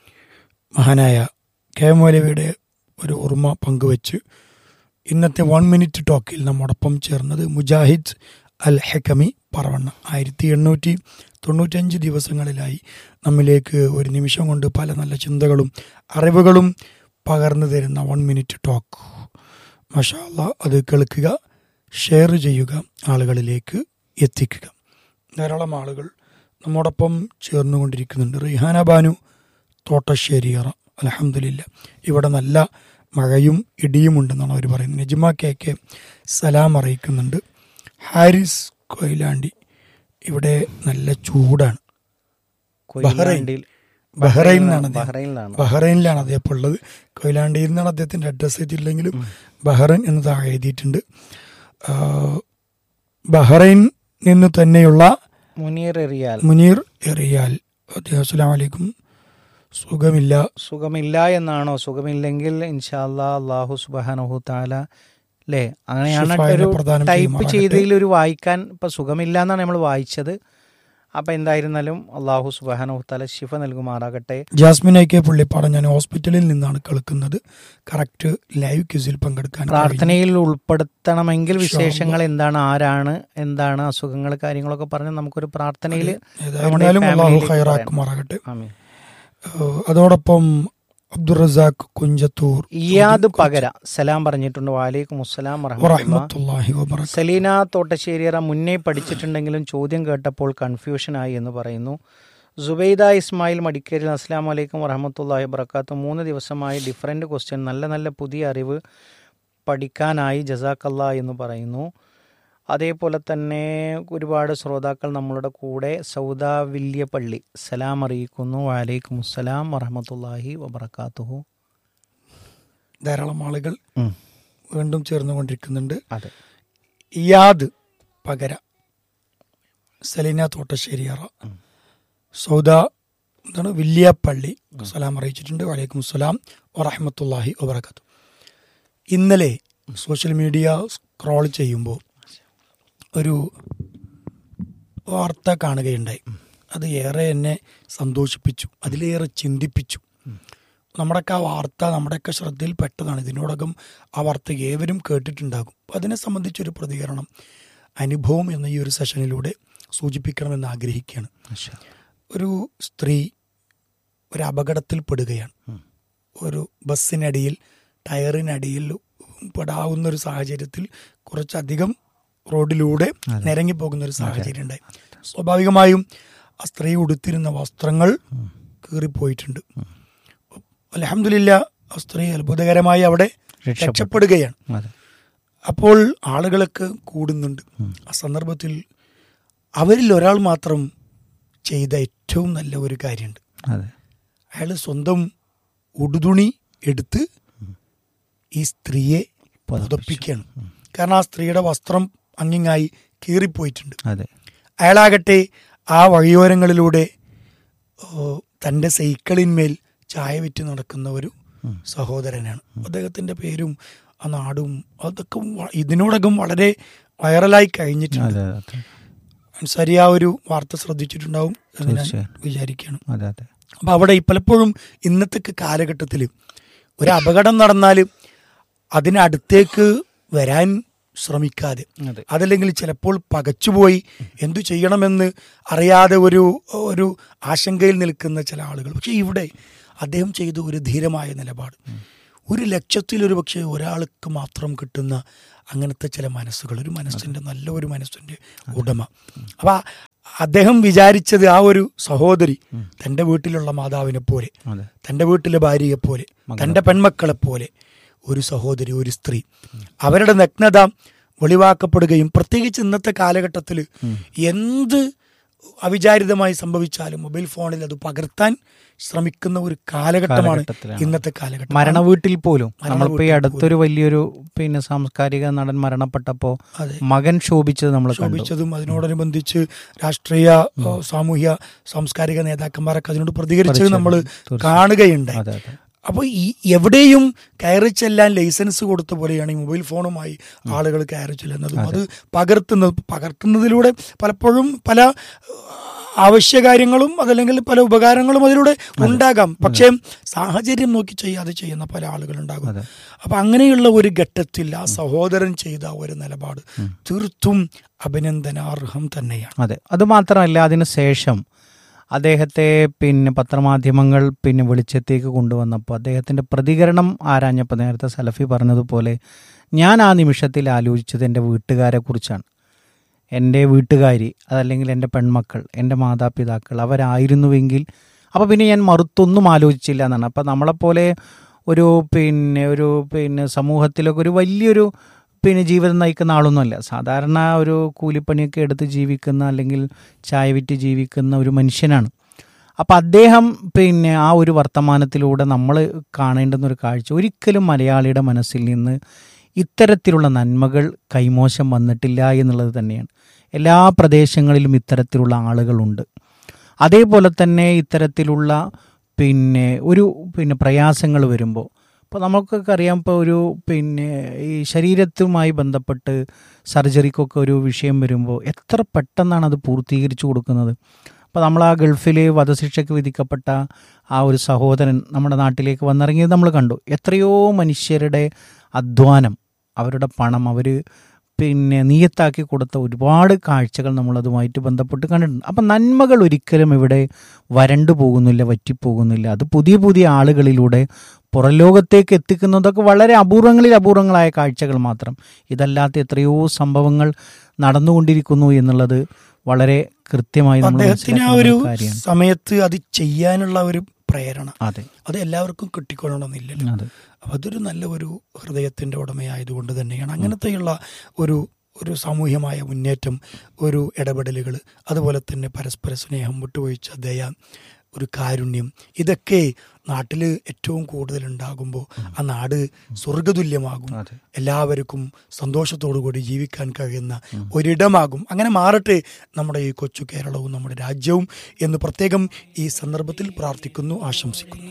മഹാനായ കെ മൗലവിയുടെ ഒരു ഓർമ്മ പങ്കുവെച്ച് ഇന്നത്തെ വൺ മിനിറ്റ് ടോക്കിൽ നമ്മോടൊപ്പം ചേർന്നത് മുജാഹിദ് അൽ ഹക്കമി പറവണ്ണ. ആയിരത്തി എണ്ണൂറ്റി തൊണ്ണൂറ്റഞ്ച് ദിവസങ്ങളിലായി നമ്മിലേക്ക് ഒരു നിമിഷം കൊണ്ട് പല നല്ല ചിന്തകളും അറിവുകളും പകർന്നു തരുന്ന വൺ മിനിറ്റ് ടോക്ക്. മാഷാ അല്ലാഹ്, അത് കേൾക്കുക, ഷെയർ ചെയ്യുക, ആളുകളിലേക്ക് എത്തിക്കുക. ധാരാളം ആളുകൾ നമ്മോടൊപ്പം ചേർന്നുകൊണ്ടിരിക്കുന്നുണ്ട്. റിഹാന ബാനു തോട്ടശ്ശേരിയറ, അൽഹംദുലില്ലാ ഇവിടെ നല്ല മഴയും ഇടിയുമുണ്ടെന്നാണ് അവർ പറയുന്നത്. നജ്മ കെ കെ സലാം അറിയിക്കുന്നുണ്ട്. ഹാരിസ് കൊയിലാണ്ടി ഇവിടെ നല്ല ചൂടാണ്. ബഹ്റൈൻ ബഹ്റൈനിലാണ് ബഹ്റൈനിലാണ് അദ്ദേഹം ഉള്ളത്. കൊയിലാണ്ടിയിൽ നിന്നാണ് അദ്ദേഹത്തിൻ്റെ അഡ്രസ്സ് എത്തിയില്ലെങ്കിലും ബഹ്റൈൻ എന്ന് താഴെ എഴുതിയിട്ടുണ്ട്. ബഹ്റൈൻ നിന്ന് തന്നെയുള്ള മുനീർ എറിയാൽ മുനീർ എറിയാൽ അസ്സലാമു അലൈക്കും. സുഖമില്ല സുഖമില്ല എന്നാണോ? സുഖമില്ലെങ്കിൽ ഇൻഷാ അല്ലാഹ് അല്ലാഹു സുബ്ഹാനഹു തആല അല്ലേ, അങ്ങനെയാണ് ടൈപ്പ് ചെയ്തതിൽ ഒരു വായിക്കാൻ. ഇപ്പം സുഖമില്ല എന്നാണ് നമ്മൾ വായിച്ചത്. അപ്പം എന്തായിരുന്നാലും അള്ളാഹു സുബ്ഹാനഹു തആല ശിഫ നൽകുമാറാകട്ടെ. ജാസ്മിൻ ഐ കെ പുള്ളിപ്പാടം, ഞാൻ ഹോസ്പിറ്റലിൽ നിന്നാണ് കേൾക്കുന്നത്. കറക്റ്റ് ലൈവ് ക്വിസിൽ പങ്കെടുക്കാൻ പ്രാർത്ഥനയിൽ ഉൾപ്പെടുത്തണമെങ്കിൽ വിശേഷങ്ങൾ എന്താണ്, ആരാണ്, എന്താണ് അസുഖങ്ങൾ, കാര്യങ്ങളൊക്കെ പറഞ്ഞ് നമുക്കൊരു പ്രാർത്ഥനയിൽ അള്ളാഹു ഖൈറാക്കുമാറാകട്ടെ. അതോടൊപ്പം അബ്ദുൾ റസാഖ് കുഞ്ചത്തൂർ ഇയാദ് പകര സലാം പറഞ്ഞിട്ടുണ്ട്. വലൈക്കും അസ്സലാം വറഹ്മത്തുള്ളാഹി വബറകാതുഹു. സലീന തോട്ടശ്ശേരിയറ മുന്നേ പഠിച്ചിട്ടുണ്ടെങ്കിലും ചോദ്യം കേട്ടപ്പോൾ കൺഫ്യൂഷനായി എന്ന് പറയുന്നു. സുബൈദ ഇസ്മായിൽ മടിക്കേരിൽ അസ്സലാമു അലൈക്കും വറഹ്മത്തുള്ളാഹി വബറകാതുഹു. മൂന്ന് ദിവസമായി ഡിഫറൻറ്റ് ക്വസ്റ്റ്യൻ, നല്ല നല്ല പുതിയ അറിവ് പഠിക്കാനായി ജസാക്കല്ലാ എന്ന് പറയുന്നു. അതേപോലെ തന്നെ ഒരുപാട് ശ്രോതാക്കൾ നമ്മളുടെ കൂടെ. സൗദ വില്യപ്പള്ളി സലാം അറിയിക്കുന്നു. വലൈക്കും അസ്സലാം വറഹ്മത്തുള്ളാഹി വബറകാതുഹു. ധാരാളം ആളുകൾ വീണ്ടും ചേർന്നുകൊണ്ടിരിക്കുന്നുണ്ട്. അതെ, ഇയാദ് പകര, സലീന തോട്ടശ്ശേരിയറ, സൗദ എന്താണ് വില്യപ്പള്ളി സലാം അറിയിച്ചിട്ടുണ്ട്. വലൈക്കും അസ്സലാം വറഹ്മത്തുള്ളാഹി വബറകാതുഹു. ഇന്നലെ സോഷ്യൽ മീഡിയ സ്ക്രോൾ ചെയ്യുമ്പോൾ ഒരു വാർത്ത കാണുകയുണ്ടായി. അത് ഏറെ എന്നെ സന്തോഷിപ്പിച്ചു, അതിലേറെ ചിന്തിപ്പിച്ചു. നമ്മുടെയൊക്കെ ആ വാർത്ത നമ്മുടെയൊക്കെ ശ്രദ്ധയിൽ പെട്ടതാണ്. ഇതിനോടകം ആ വാർത്ത ഏവരും കേട്ടിട്ടുണ്ടാകും. അപ്പം അതിനെ സംബന്ധിച്ചൊരു പ്രതികരണം, അനുഭവം എന്ന ഈ ഒരു സെഷനിലൂടെ സൂചിപ്പിക്കണമെന്ന് ആഗ്രഹിക്കുകയാണ്. ഒരു സ്ത്രീ ഒരു അപകടത്തിൽപ്പെടുകയാണ്. ഒരു ബസ്സിനടിയിൽ, ടയറിനടിയിൽ പെടാവുന്നൊരു സാഹചര്യത്തിൽ കുറച്ചധികം റോഡിലൂടെ നിരങ്ങിപ്പോകുന്ന ഒരു സാഹചര്യം ഉണ്ടായി. സ്വാഭാവികമായും ആ സ്ത്രീ ഉടുത്തിരുന്ന വസ്ത്രങ്ങൾ കീറിപ്പോയിട്ടുണ്ട്. അൽഹംദുലില്ലാ ആ സ്ത്രീ അത്ഭുതകരമായി അവിടെ രക്ഷപ്പെടുകയാണ്. അപ്പോൾ ആളുകളൊക്കെ കൂടുന്നുണ്ട്. ആ സന്ദർഭത്തിൽ അവരിൽ ഒരാൾ മാത്രം ചെയ്ത ഏറ്റവും നല്ല ഒരു കാര്യമുണ്ട്. അയാൾ സ്വന്തം ഉടുതുണി എടുത്ത് ഈ സ്ത്രീയെ പുതപ്പിക്കുകയാണ്. കാരണം ആ സ്ത്രീയുടെ വസ്ത്രം അങ്ങിങ്ങായി കീറിപ്പോയിട്ടുണ്ട്. അയാളാകട്ടെ ആ വഴിയോരങ്ങളിലൂടെ തൻ്റെ സൈക്കിളിന്മേൽ ചായ വിറ്റ് നടക്കുന്ന ഒരു സഹോദരനാണ്. അദ്ദേഹത്തിൻ്റെ പേരും ആ നാടും അതൊക്കെ വ- ഇതിനോടകം വളരെ വൈറലായി കഴിഞ്ഞിട്ടുണ്ട്. അതെ അതെ അൻസാരി ആ ഒരു വാർത്ത ശ്രദ്ധിച്ചിട്ടുണ്ടാവും എന്ന് ഞാൻ തീർച്ചയായും. വിചാരിക്കുകയാണ്. അതെ അതെ അപ്പം അവിടെ ഈ പലപ്പോഴും ഇന്നത്തെ കാലഘട്ടത്തിൽ ഒരു അപകടം നടന്നാൽ അതിനടുത്തേക്ക് വരാൻ ശ്രമിക്കാതെ, അതെ അതല്ലെങ്കിൽ ചിലപ്പോൾ പകച്ചുപോയി എന്തു ചെയ്യണമെന്ന് അറിയാതെ ഒരു ഒരു ആശങ്കയിൽ നിൽക്കുന്ന ചില ആളുകൾ. പക്ഷെ ഇവിടെ അദ്ദേഹം ചെയ്ത ഒരു ധീരമായ നിലപാട്, ഒരു ലക്ഷത്തിൽ ഒരു പക്ഷേ ഒരാൾക്ക് മാത്രം കിട്ടുന്ന അങ്ങനത്തെ ചില മനസ്സുകൾ, ഒരു മനസ്സിൻ്റെ നല്ല ഒരു മനസ്സിൻ്റെ ഉടമ. അപ്പം അദ്ദേഹം വിചാരിച്ചത് ആ ഒരു സഹോദരി തൻ്റെ വീട്ടിലുള്ള മാതാവിനെ പോലെ, അതെ തൻ്റെ വീട്ടിലെ ഭാര്യയെ പോലെ, തൻ്റെ പെൺമക്കളെ പോലെ ഒരു സഹോദരി, ഒരു സ്ത്രീ, അവരുടെ നഗ്നത വെളിവാക്കപ്പെടുകയും പ്രത്യേകിച്ച് ഇന്നത്തെ കാലഘട്ടത്തിൽ എന്ത് അവിചാരിതമായി സംഭവിച്ചാലും മൊബൈൽ ഫോണിൽ അത് പകർത്താൻ ശ്രമിക്കുന്ന ഒരു കാലഘട്ടമാണ് കാലഘട്ടത്തിലാണ്. ഇന്നത്തെ കാലഘട്ടം. മരണ വീട്ടിൽ പോലും മരണ നമ്മളിപ്പോ ഈ വീട്ടിൽ അടുത്തൊരു വലിയൊരു പിന്നെ സാംസ്കാരിക നടൻ മരണപ്പെട്ടപ്പോ അതെ. മകൻ ശോഭിച്ചത് നമ്മൾ കണ്ടു. ശോഭിച്ചതും അതിനോടനുബന്ധിച്ച് രാഷ്ട്രീയ ഏഹ്, സാമൂഹ്യ സാംസ്കാരിക നേതാക്കന്മാരൊക്കെ അതിനോട് പ്രതികരിച്ചത് നമ്മൾ തീർച്ചയായും. കാണുകയുണ്ടായി. അതെ അതെ അപ്പോൾ ഈ എവിടെയും കയറി ചെല്ലാൻ ലൈസൻസ് കൊടുത്ത പോലെയാണ് ഈ മൊബൈൽ ഫോണുമായി ആളുകൾ കയറി ചെല്ലുന്നതും അത് പകർത്തുന്നത്. പകർത്തുന്നതിലൂടെ പലപ്പോഴും പല ആവശ്യകാര്യങ്ങളും അതല്ലെങ്കിൽ പല ഉപകാരങ്ങളും അതിലൂടെ ഉണ്ടാകാം. പക്ഷേ സാഹചര്യം നോക്കി ചെയ്യാതെ ചെയ്യുന്ന പല ആളുകളുണ്ടാകും. അതെ. അപ്പം അങ്ങനെയുള്ള ഒരു ഘട്ടത്തിൽ ആ സഹോദരൻ ചെയ്ത ഒരു നിലപാട് തീർത്തും അഭിനന്ദനാർഹം തന്നെയാണ്. അതെ അത് മാത്രമല്ല അതിന് ശേഷം അദ്ദേഹത്തെ പിന്നെ പത്രമാധ്യമങ്ങൾ പിന്നെ വെളിച്ചത്തേക്ക് കൊണ്ടുവന്നപ്പോൾ അദ്ദേഹത്തിൻ്റെ പ്രതികരണം ആരാഞ്ഞപ്പോൾ നേരത്തെ സലഫി പറഞ്ഞതുപോലെ ഞാൻ ആ നിമിഷത്തിൽ ആലോചിച്ചത് എൻ്റെ വീട്ടുകാരെ കുറിച്ചാണ്. എൻ്റെ വീട്ടുകാരി അതല്ലെങ്കിൽ എൻ്റെ പെൺമക്കൾ, എൻ്റെ മാതാപിതാക്കൾ അവരായിരുന്നുവെങ്കിൽ അപ്പോൾ പിന്നെ ഞാൻ മറുത്തൊന്നും ആലോചിച്ചില്ല എന്നാണ്. അപ്പോൾ നമ്മളെപ്പോലെ ഒരു പിന്നെ ഒരു പിന്നെ സമൂഹത്തിലൊക്കെ ഒരു വലിയൊരു പിന്നെ ജീവിതം നയിക്കുന്ന ആളൊന്നുമല്ല. സാധാരണ ഒരു കൂലിപ്പണിയൊക്കെ എടുത്ത് ജീവിക്കുന്ന അല്ലെങ്കിൽ ചായ വിറ്റ് ജീവിക്കുന്ന ഒരു മനുഷ്യനാണ്. അപ്പം അദ്ദേഹം പിന്നെ ആ ഒരു വർത്തമാനത്തിലൂടെ നമ്മൾ കാണേണ്ടുന്ന ഒരു കാഴ്ച, ഒരിക്കലും മലയാളിയുടെ മനസ്സിൽ നിന്ന് ഇത്തരത്തിലുള്ള നന്മകൾ കൈമോശം വന്നിട്ടില്ല എന്നുള്ളത് തന്നെയാണ്. എല്ലാ പ്രദേശങ്ങളിലും ഇത്തരത്തിലുള്ള ആളുകളുണ്ട്. അതേപോലെ തന്നെ ഇത്തരത്തിലുള്ള പിന്നെ ഒരു പിന്നെ പ്രയാസങ്ങൾ വരുമ്പോൾ ഇപ്പോൾ നമുക്കൊക്കെ അറിയാം, ഇപ്പോൾ ഒരു പിന്നെ ഈ ശരീരത്തുമായി ബന്ധപ്പെട്ട് സർജറിക്കൊക്കെ ഒരു വിഷയം വരുമ്പോൾ എത്ര പെട്ടെന്നാണ് അത് പൂർത്തീകരിച്ചു കൊടുക്കുന്നത്. അപ്പോൾ നമ്മൾ ആ ഗൾഫിൽ വധശിക്ഷയ്ക്ക് വിധിക്കപ്പെട്ട ആ ഒരു സഹോദരൻ നമ്മുടെ നാട്ടിലേക്ക് വന്നിറങ്ങിയത് നമ്മൾ കണ്ടു. എത്രയോ മനുഷ്യരുടെ അധ്വാനം, അവരുടെ പണം അവർ പിന്നെ നിയത്താക്കി കൊടുത്ത ഒരുപാട് കാഴ്ചകൾ നമ്മളതുമായിട്ട് ബന്ധപ്പെട്ട് കണ്ടിട്ടുണ്ട്. അപ്പം നന്മകൾ ഒരിക്കലും ഇവിടെ വരണ്ടു പോകുന്നില്ല, വറ്റിപ്പോകുന്നില്ല. അത് പുതിയ പുതിയ ആളുകളിലൂടെ പുറംലോകത്തേക്ക് എത്തിക്കുന്നതൊക്കെ വളരെ അപൂർവങ്ങളിൽ അപൂർവങ്ങളായ കാഴ്ചകൾ മാത്രം. ഇതല്ലാത്ത എത്രയോ സംഭവങ്ങൾ നടന്നുകൊണ്ടിരിക്കുന്നു എന്നുള്ളത് വളരെ കൃത്യമായി നമ്മൾ അദ്ദേഹത്തിന് ആ ഒരു മനസ്സിലാക്കുന്ന കാര്യമാണ്. സമയത്ത് അത് ചെയ്യാനുള്ള ഒരു പ്രേരണ അതെ അത് എല്ലാവർക്കും കിട്ടിക്കൊള്ളണമെന്നില്ലല്ലോ. അതെ അപ്പം അതൊരു നല്ല ഒരു ഹൃദയത്തിൻ്റെ ഉടമയായതുകൊണ്ട് തന്നെയാണ് അങ്ങനത്തെയുള്ള ഒരു ഒരു സാമൂഹ്യമായ മുന്നേറ്റം, ഒരു ഇടപെടലുകൾ, അതുപോലെ തന്നെ പരസ്പര സ്നേഹം, വിട്ടുവീഴ്ച, ദയ, ഒരു കാരുണ്യം, ഇതൊക്കെ നാട്ടിൽ ഏറ്റവും കൂടുതൽ ഉണ്ടാകുമ്പോൾ ആ നാട് സ്വർഗതുല്യമാകും. അതെ എല്ലാവർക്കും സന്തോഷത്തോടു കൂടി ജീവിക്കാൻ കഴിയുന്ന ഒരിടമാകും. അങ്ങനെ മാറട്ടെ നമ്മുടെ ഈ കൊച്ചു കേരളവും നമ്മുടെ രാജ്യവും എന്ന് പ്രത്യേകം ഈ സന്ദർഭത്തിൽ പ്രാർത്ഥിക്കുന്നു, ആശംസിക്കുന്നു.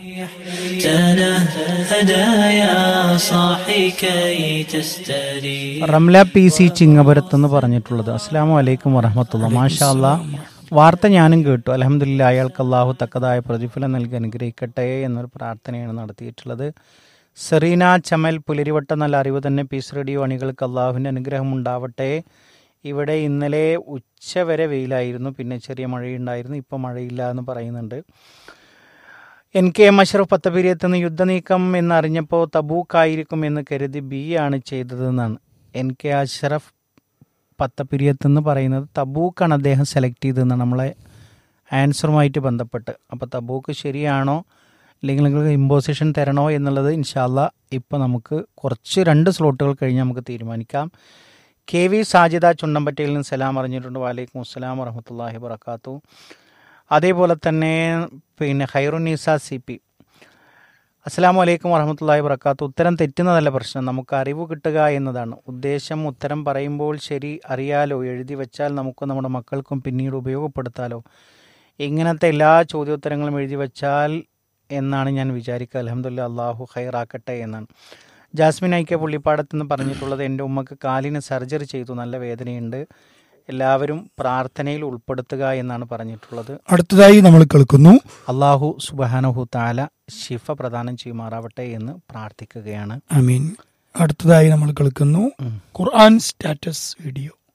റംല പി സി ചിങ്ങപുരത്ത് എന്ന് പറഞ്ഞിട്ടുള്ളത്. അസ്സലാമു അലൈക്കും വറഹ്മത്തുള്ളാഹി. മാഷാ അല്ലാഹ്, വാർത്ത ഞാനും കേട്ടു. അൽഹംദുലില്ലാഹ്, അയാൾക്ക് അള്ളാഹു തക്കതായ പ്രതിഫലം നൽകി അനുഗ്രഹിക്കട്ടെ എന്നൊരു പ്രാർത്ഥനയാണ് നടത്തിയിട്ടുള്ളത്. സെറീന ചമൽ പുലരിവട്ട, നല്ല അറിവ് തന്നെ പീസ് റേഡിയോ അണികൾക്ക് അള്ളാഹുവിൻ്റെ അനുഗ്രഹം ഉണ്ടാവട്ടെ. ഇവിടെ ഇന്നലെ ഉച്ചവരെ വെയിലായിരുന്നു, പിന്നെ ചെറിയ മഴയുണ്ടായിരുന്നു, ഇപ്പോൾ മഴയില്ല എന്ന് പറയുന്നുണ്ട്. എൻ കെ എം അഷ്റഫ് പത്തപിരിയത്ത് നിന്ന് യുദ്ധനീക്കം എന്നറിഞ്ഞപ്പോൾ തബൂക്കായിരിക്കും എന്ന് കരുതി ബി ആണ് ചെയ്തതെന്നാണ്. എൻ കെ അഷ്റഫ് പത്തപിരിയത്ത് എന്ന് പറയുന്നത് തബൂക്കാണ് അദ്ദേഹം സെലക്ട് ചെയ്തതെന്നാണ് നമ്മളെ ആൻസറുമായിട്ട് ബന്ധപ്പെട്ട്. അപ്പോൾ തബൂക്ക് ശരിയാണോ അല്ലെങ്കിൽ നിങ്ങൾക്ക് ഇമ്പോസിഷൻ തരണോ എന്നുള്ളത് ഇൻഷാ അല്ലാഹ് ഇപ്പോൾ നമുക്ക് കുറച്ച് രണ്ട് സ്ലോട്ടുകൾ കഴിഞ്ഞ് നമുക്ക് തീരുമാനിക്കാം. കെ വി സാജിദ ചുണ്ടമ്പറ്റയിൽ നിന്ന് സലാം അറിഞ്ഞിട്ടുണ്ട്. വലൈക്കും അസ്സലാം വറഹ്മത്തുള്ളാഹി വബറകാത്തു. അതേപോലെ തന്നെ പിന്നെ ഖൈറുന്നീസ സി പി, അസ്സലാമു അലൈക്കും വറഹ്മത്തുള്ളാഹി വബറകാത്തു. ഉത്തരം തെറ്റുന്നതല്ല പ്രശ്നം, നമുക്ക് അറിവ് കിട്ടുക എന്നതാണ് ഉദ്ദേശം. ഉത്തരം പറയുമ്പോൾ ശരി അറിയാലോ, എഴുതി വെച്ചാൽ നമുക്ക് നമ്മുടെ മക്കൾക്കും പിന്നീട് ഉപയോഗപ്പെടുത്താലോ. ഇങ്ങനത്തെ എല്ലാ ചോദ്യോത്തരങ്ങളും എഴുതി വെച്ചാൽ എന്നാണ് ഞാൻ വിചാരിക്കുക. അൽഹംദുലില്ലാഹ്, അള്ളാഹു ഖൈറാക്കട്ടെ എന്നാണ്. ജാസ്മിൻ ഐക്യ പുള്ളിപ്പാടത്ത് നിന്ന് പറഞ്ഞിട്ടുള്ളത് എൻ്റെ ഉമ്മക്ക് കാലിന് സർജറി ചെയ്തു, നല്ല വേദനയുണ്ട്, എല്ലാവരും പ്രാർത്ഥനയിൽ ഉൾപ്പെടുത്തുക എന്നാണ് പറഞ്ഞിട്ടുള്ളത്. അടുത്തതായി നമ്മൾ കേൾക്കുന്നു. അള്ളാഹു സുബ്ഹാനഹു തആല ശിഫ പ്രദാനം ചെയ്യുമാറാവട്ടെ എന്ന് പ്രാർത്ഥിക്കുകയാണ്. ആമീൻ. അടുത്തതായി നമ്മൾ കേൾക്കുന്നു ഖുർആൻ സ്റ്റാറ്റസ് വീഡിയോ.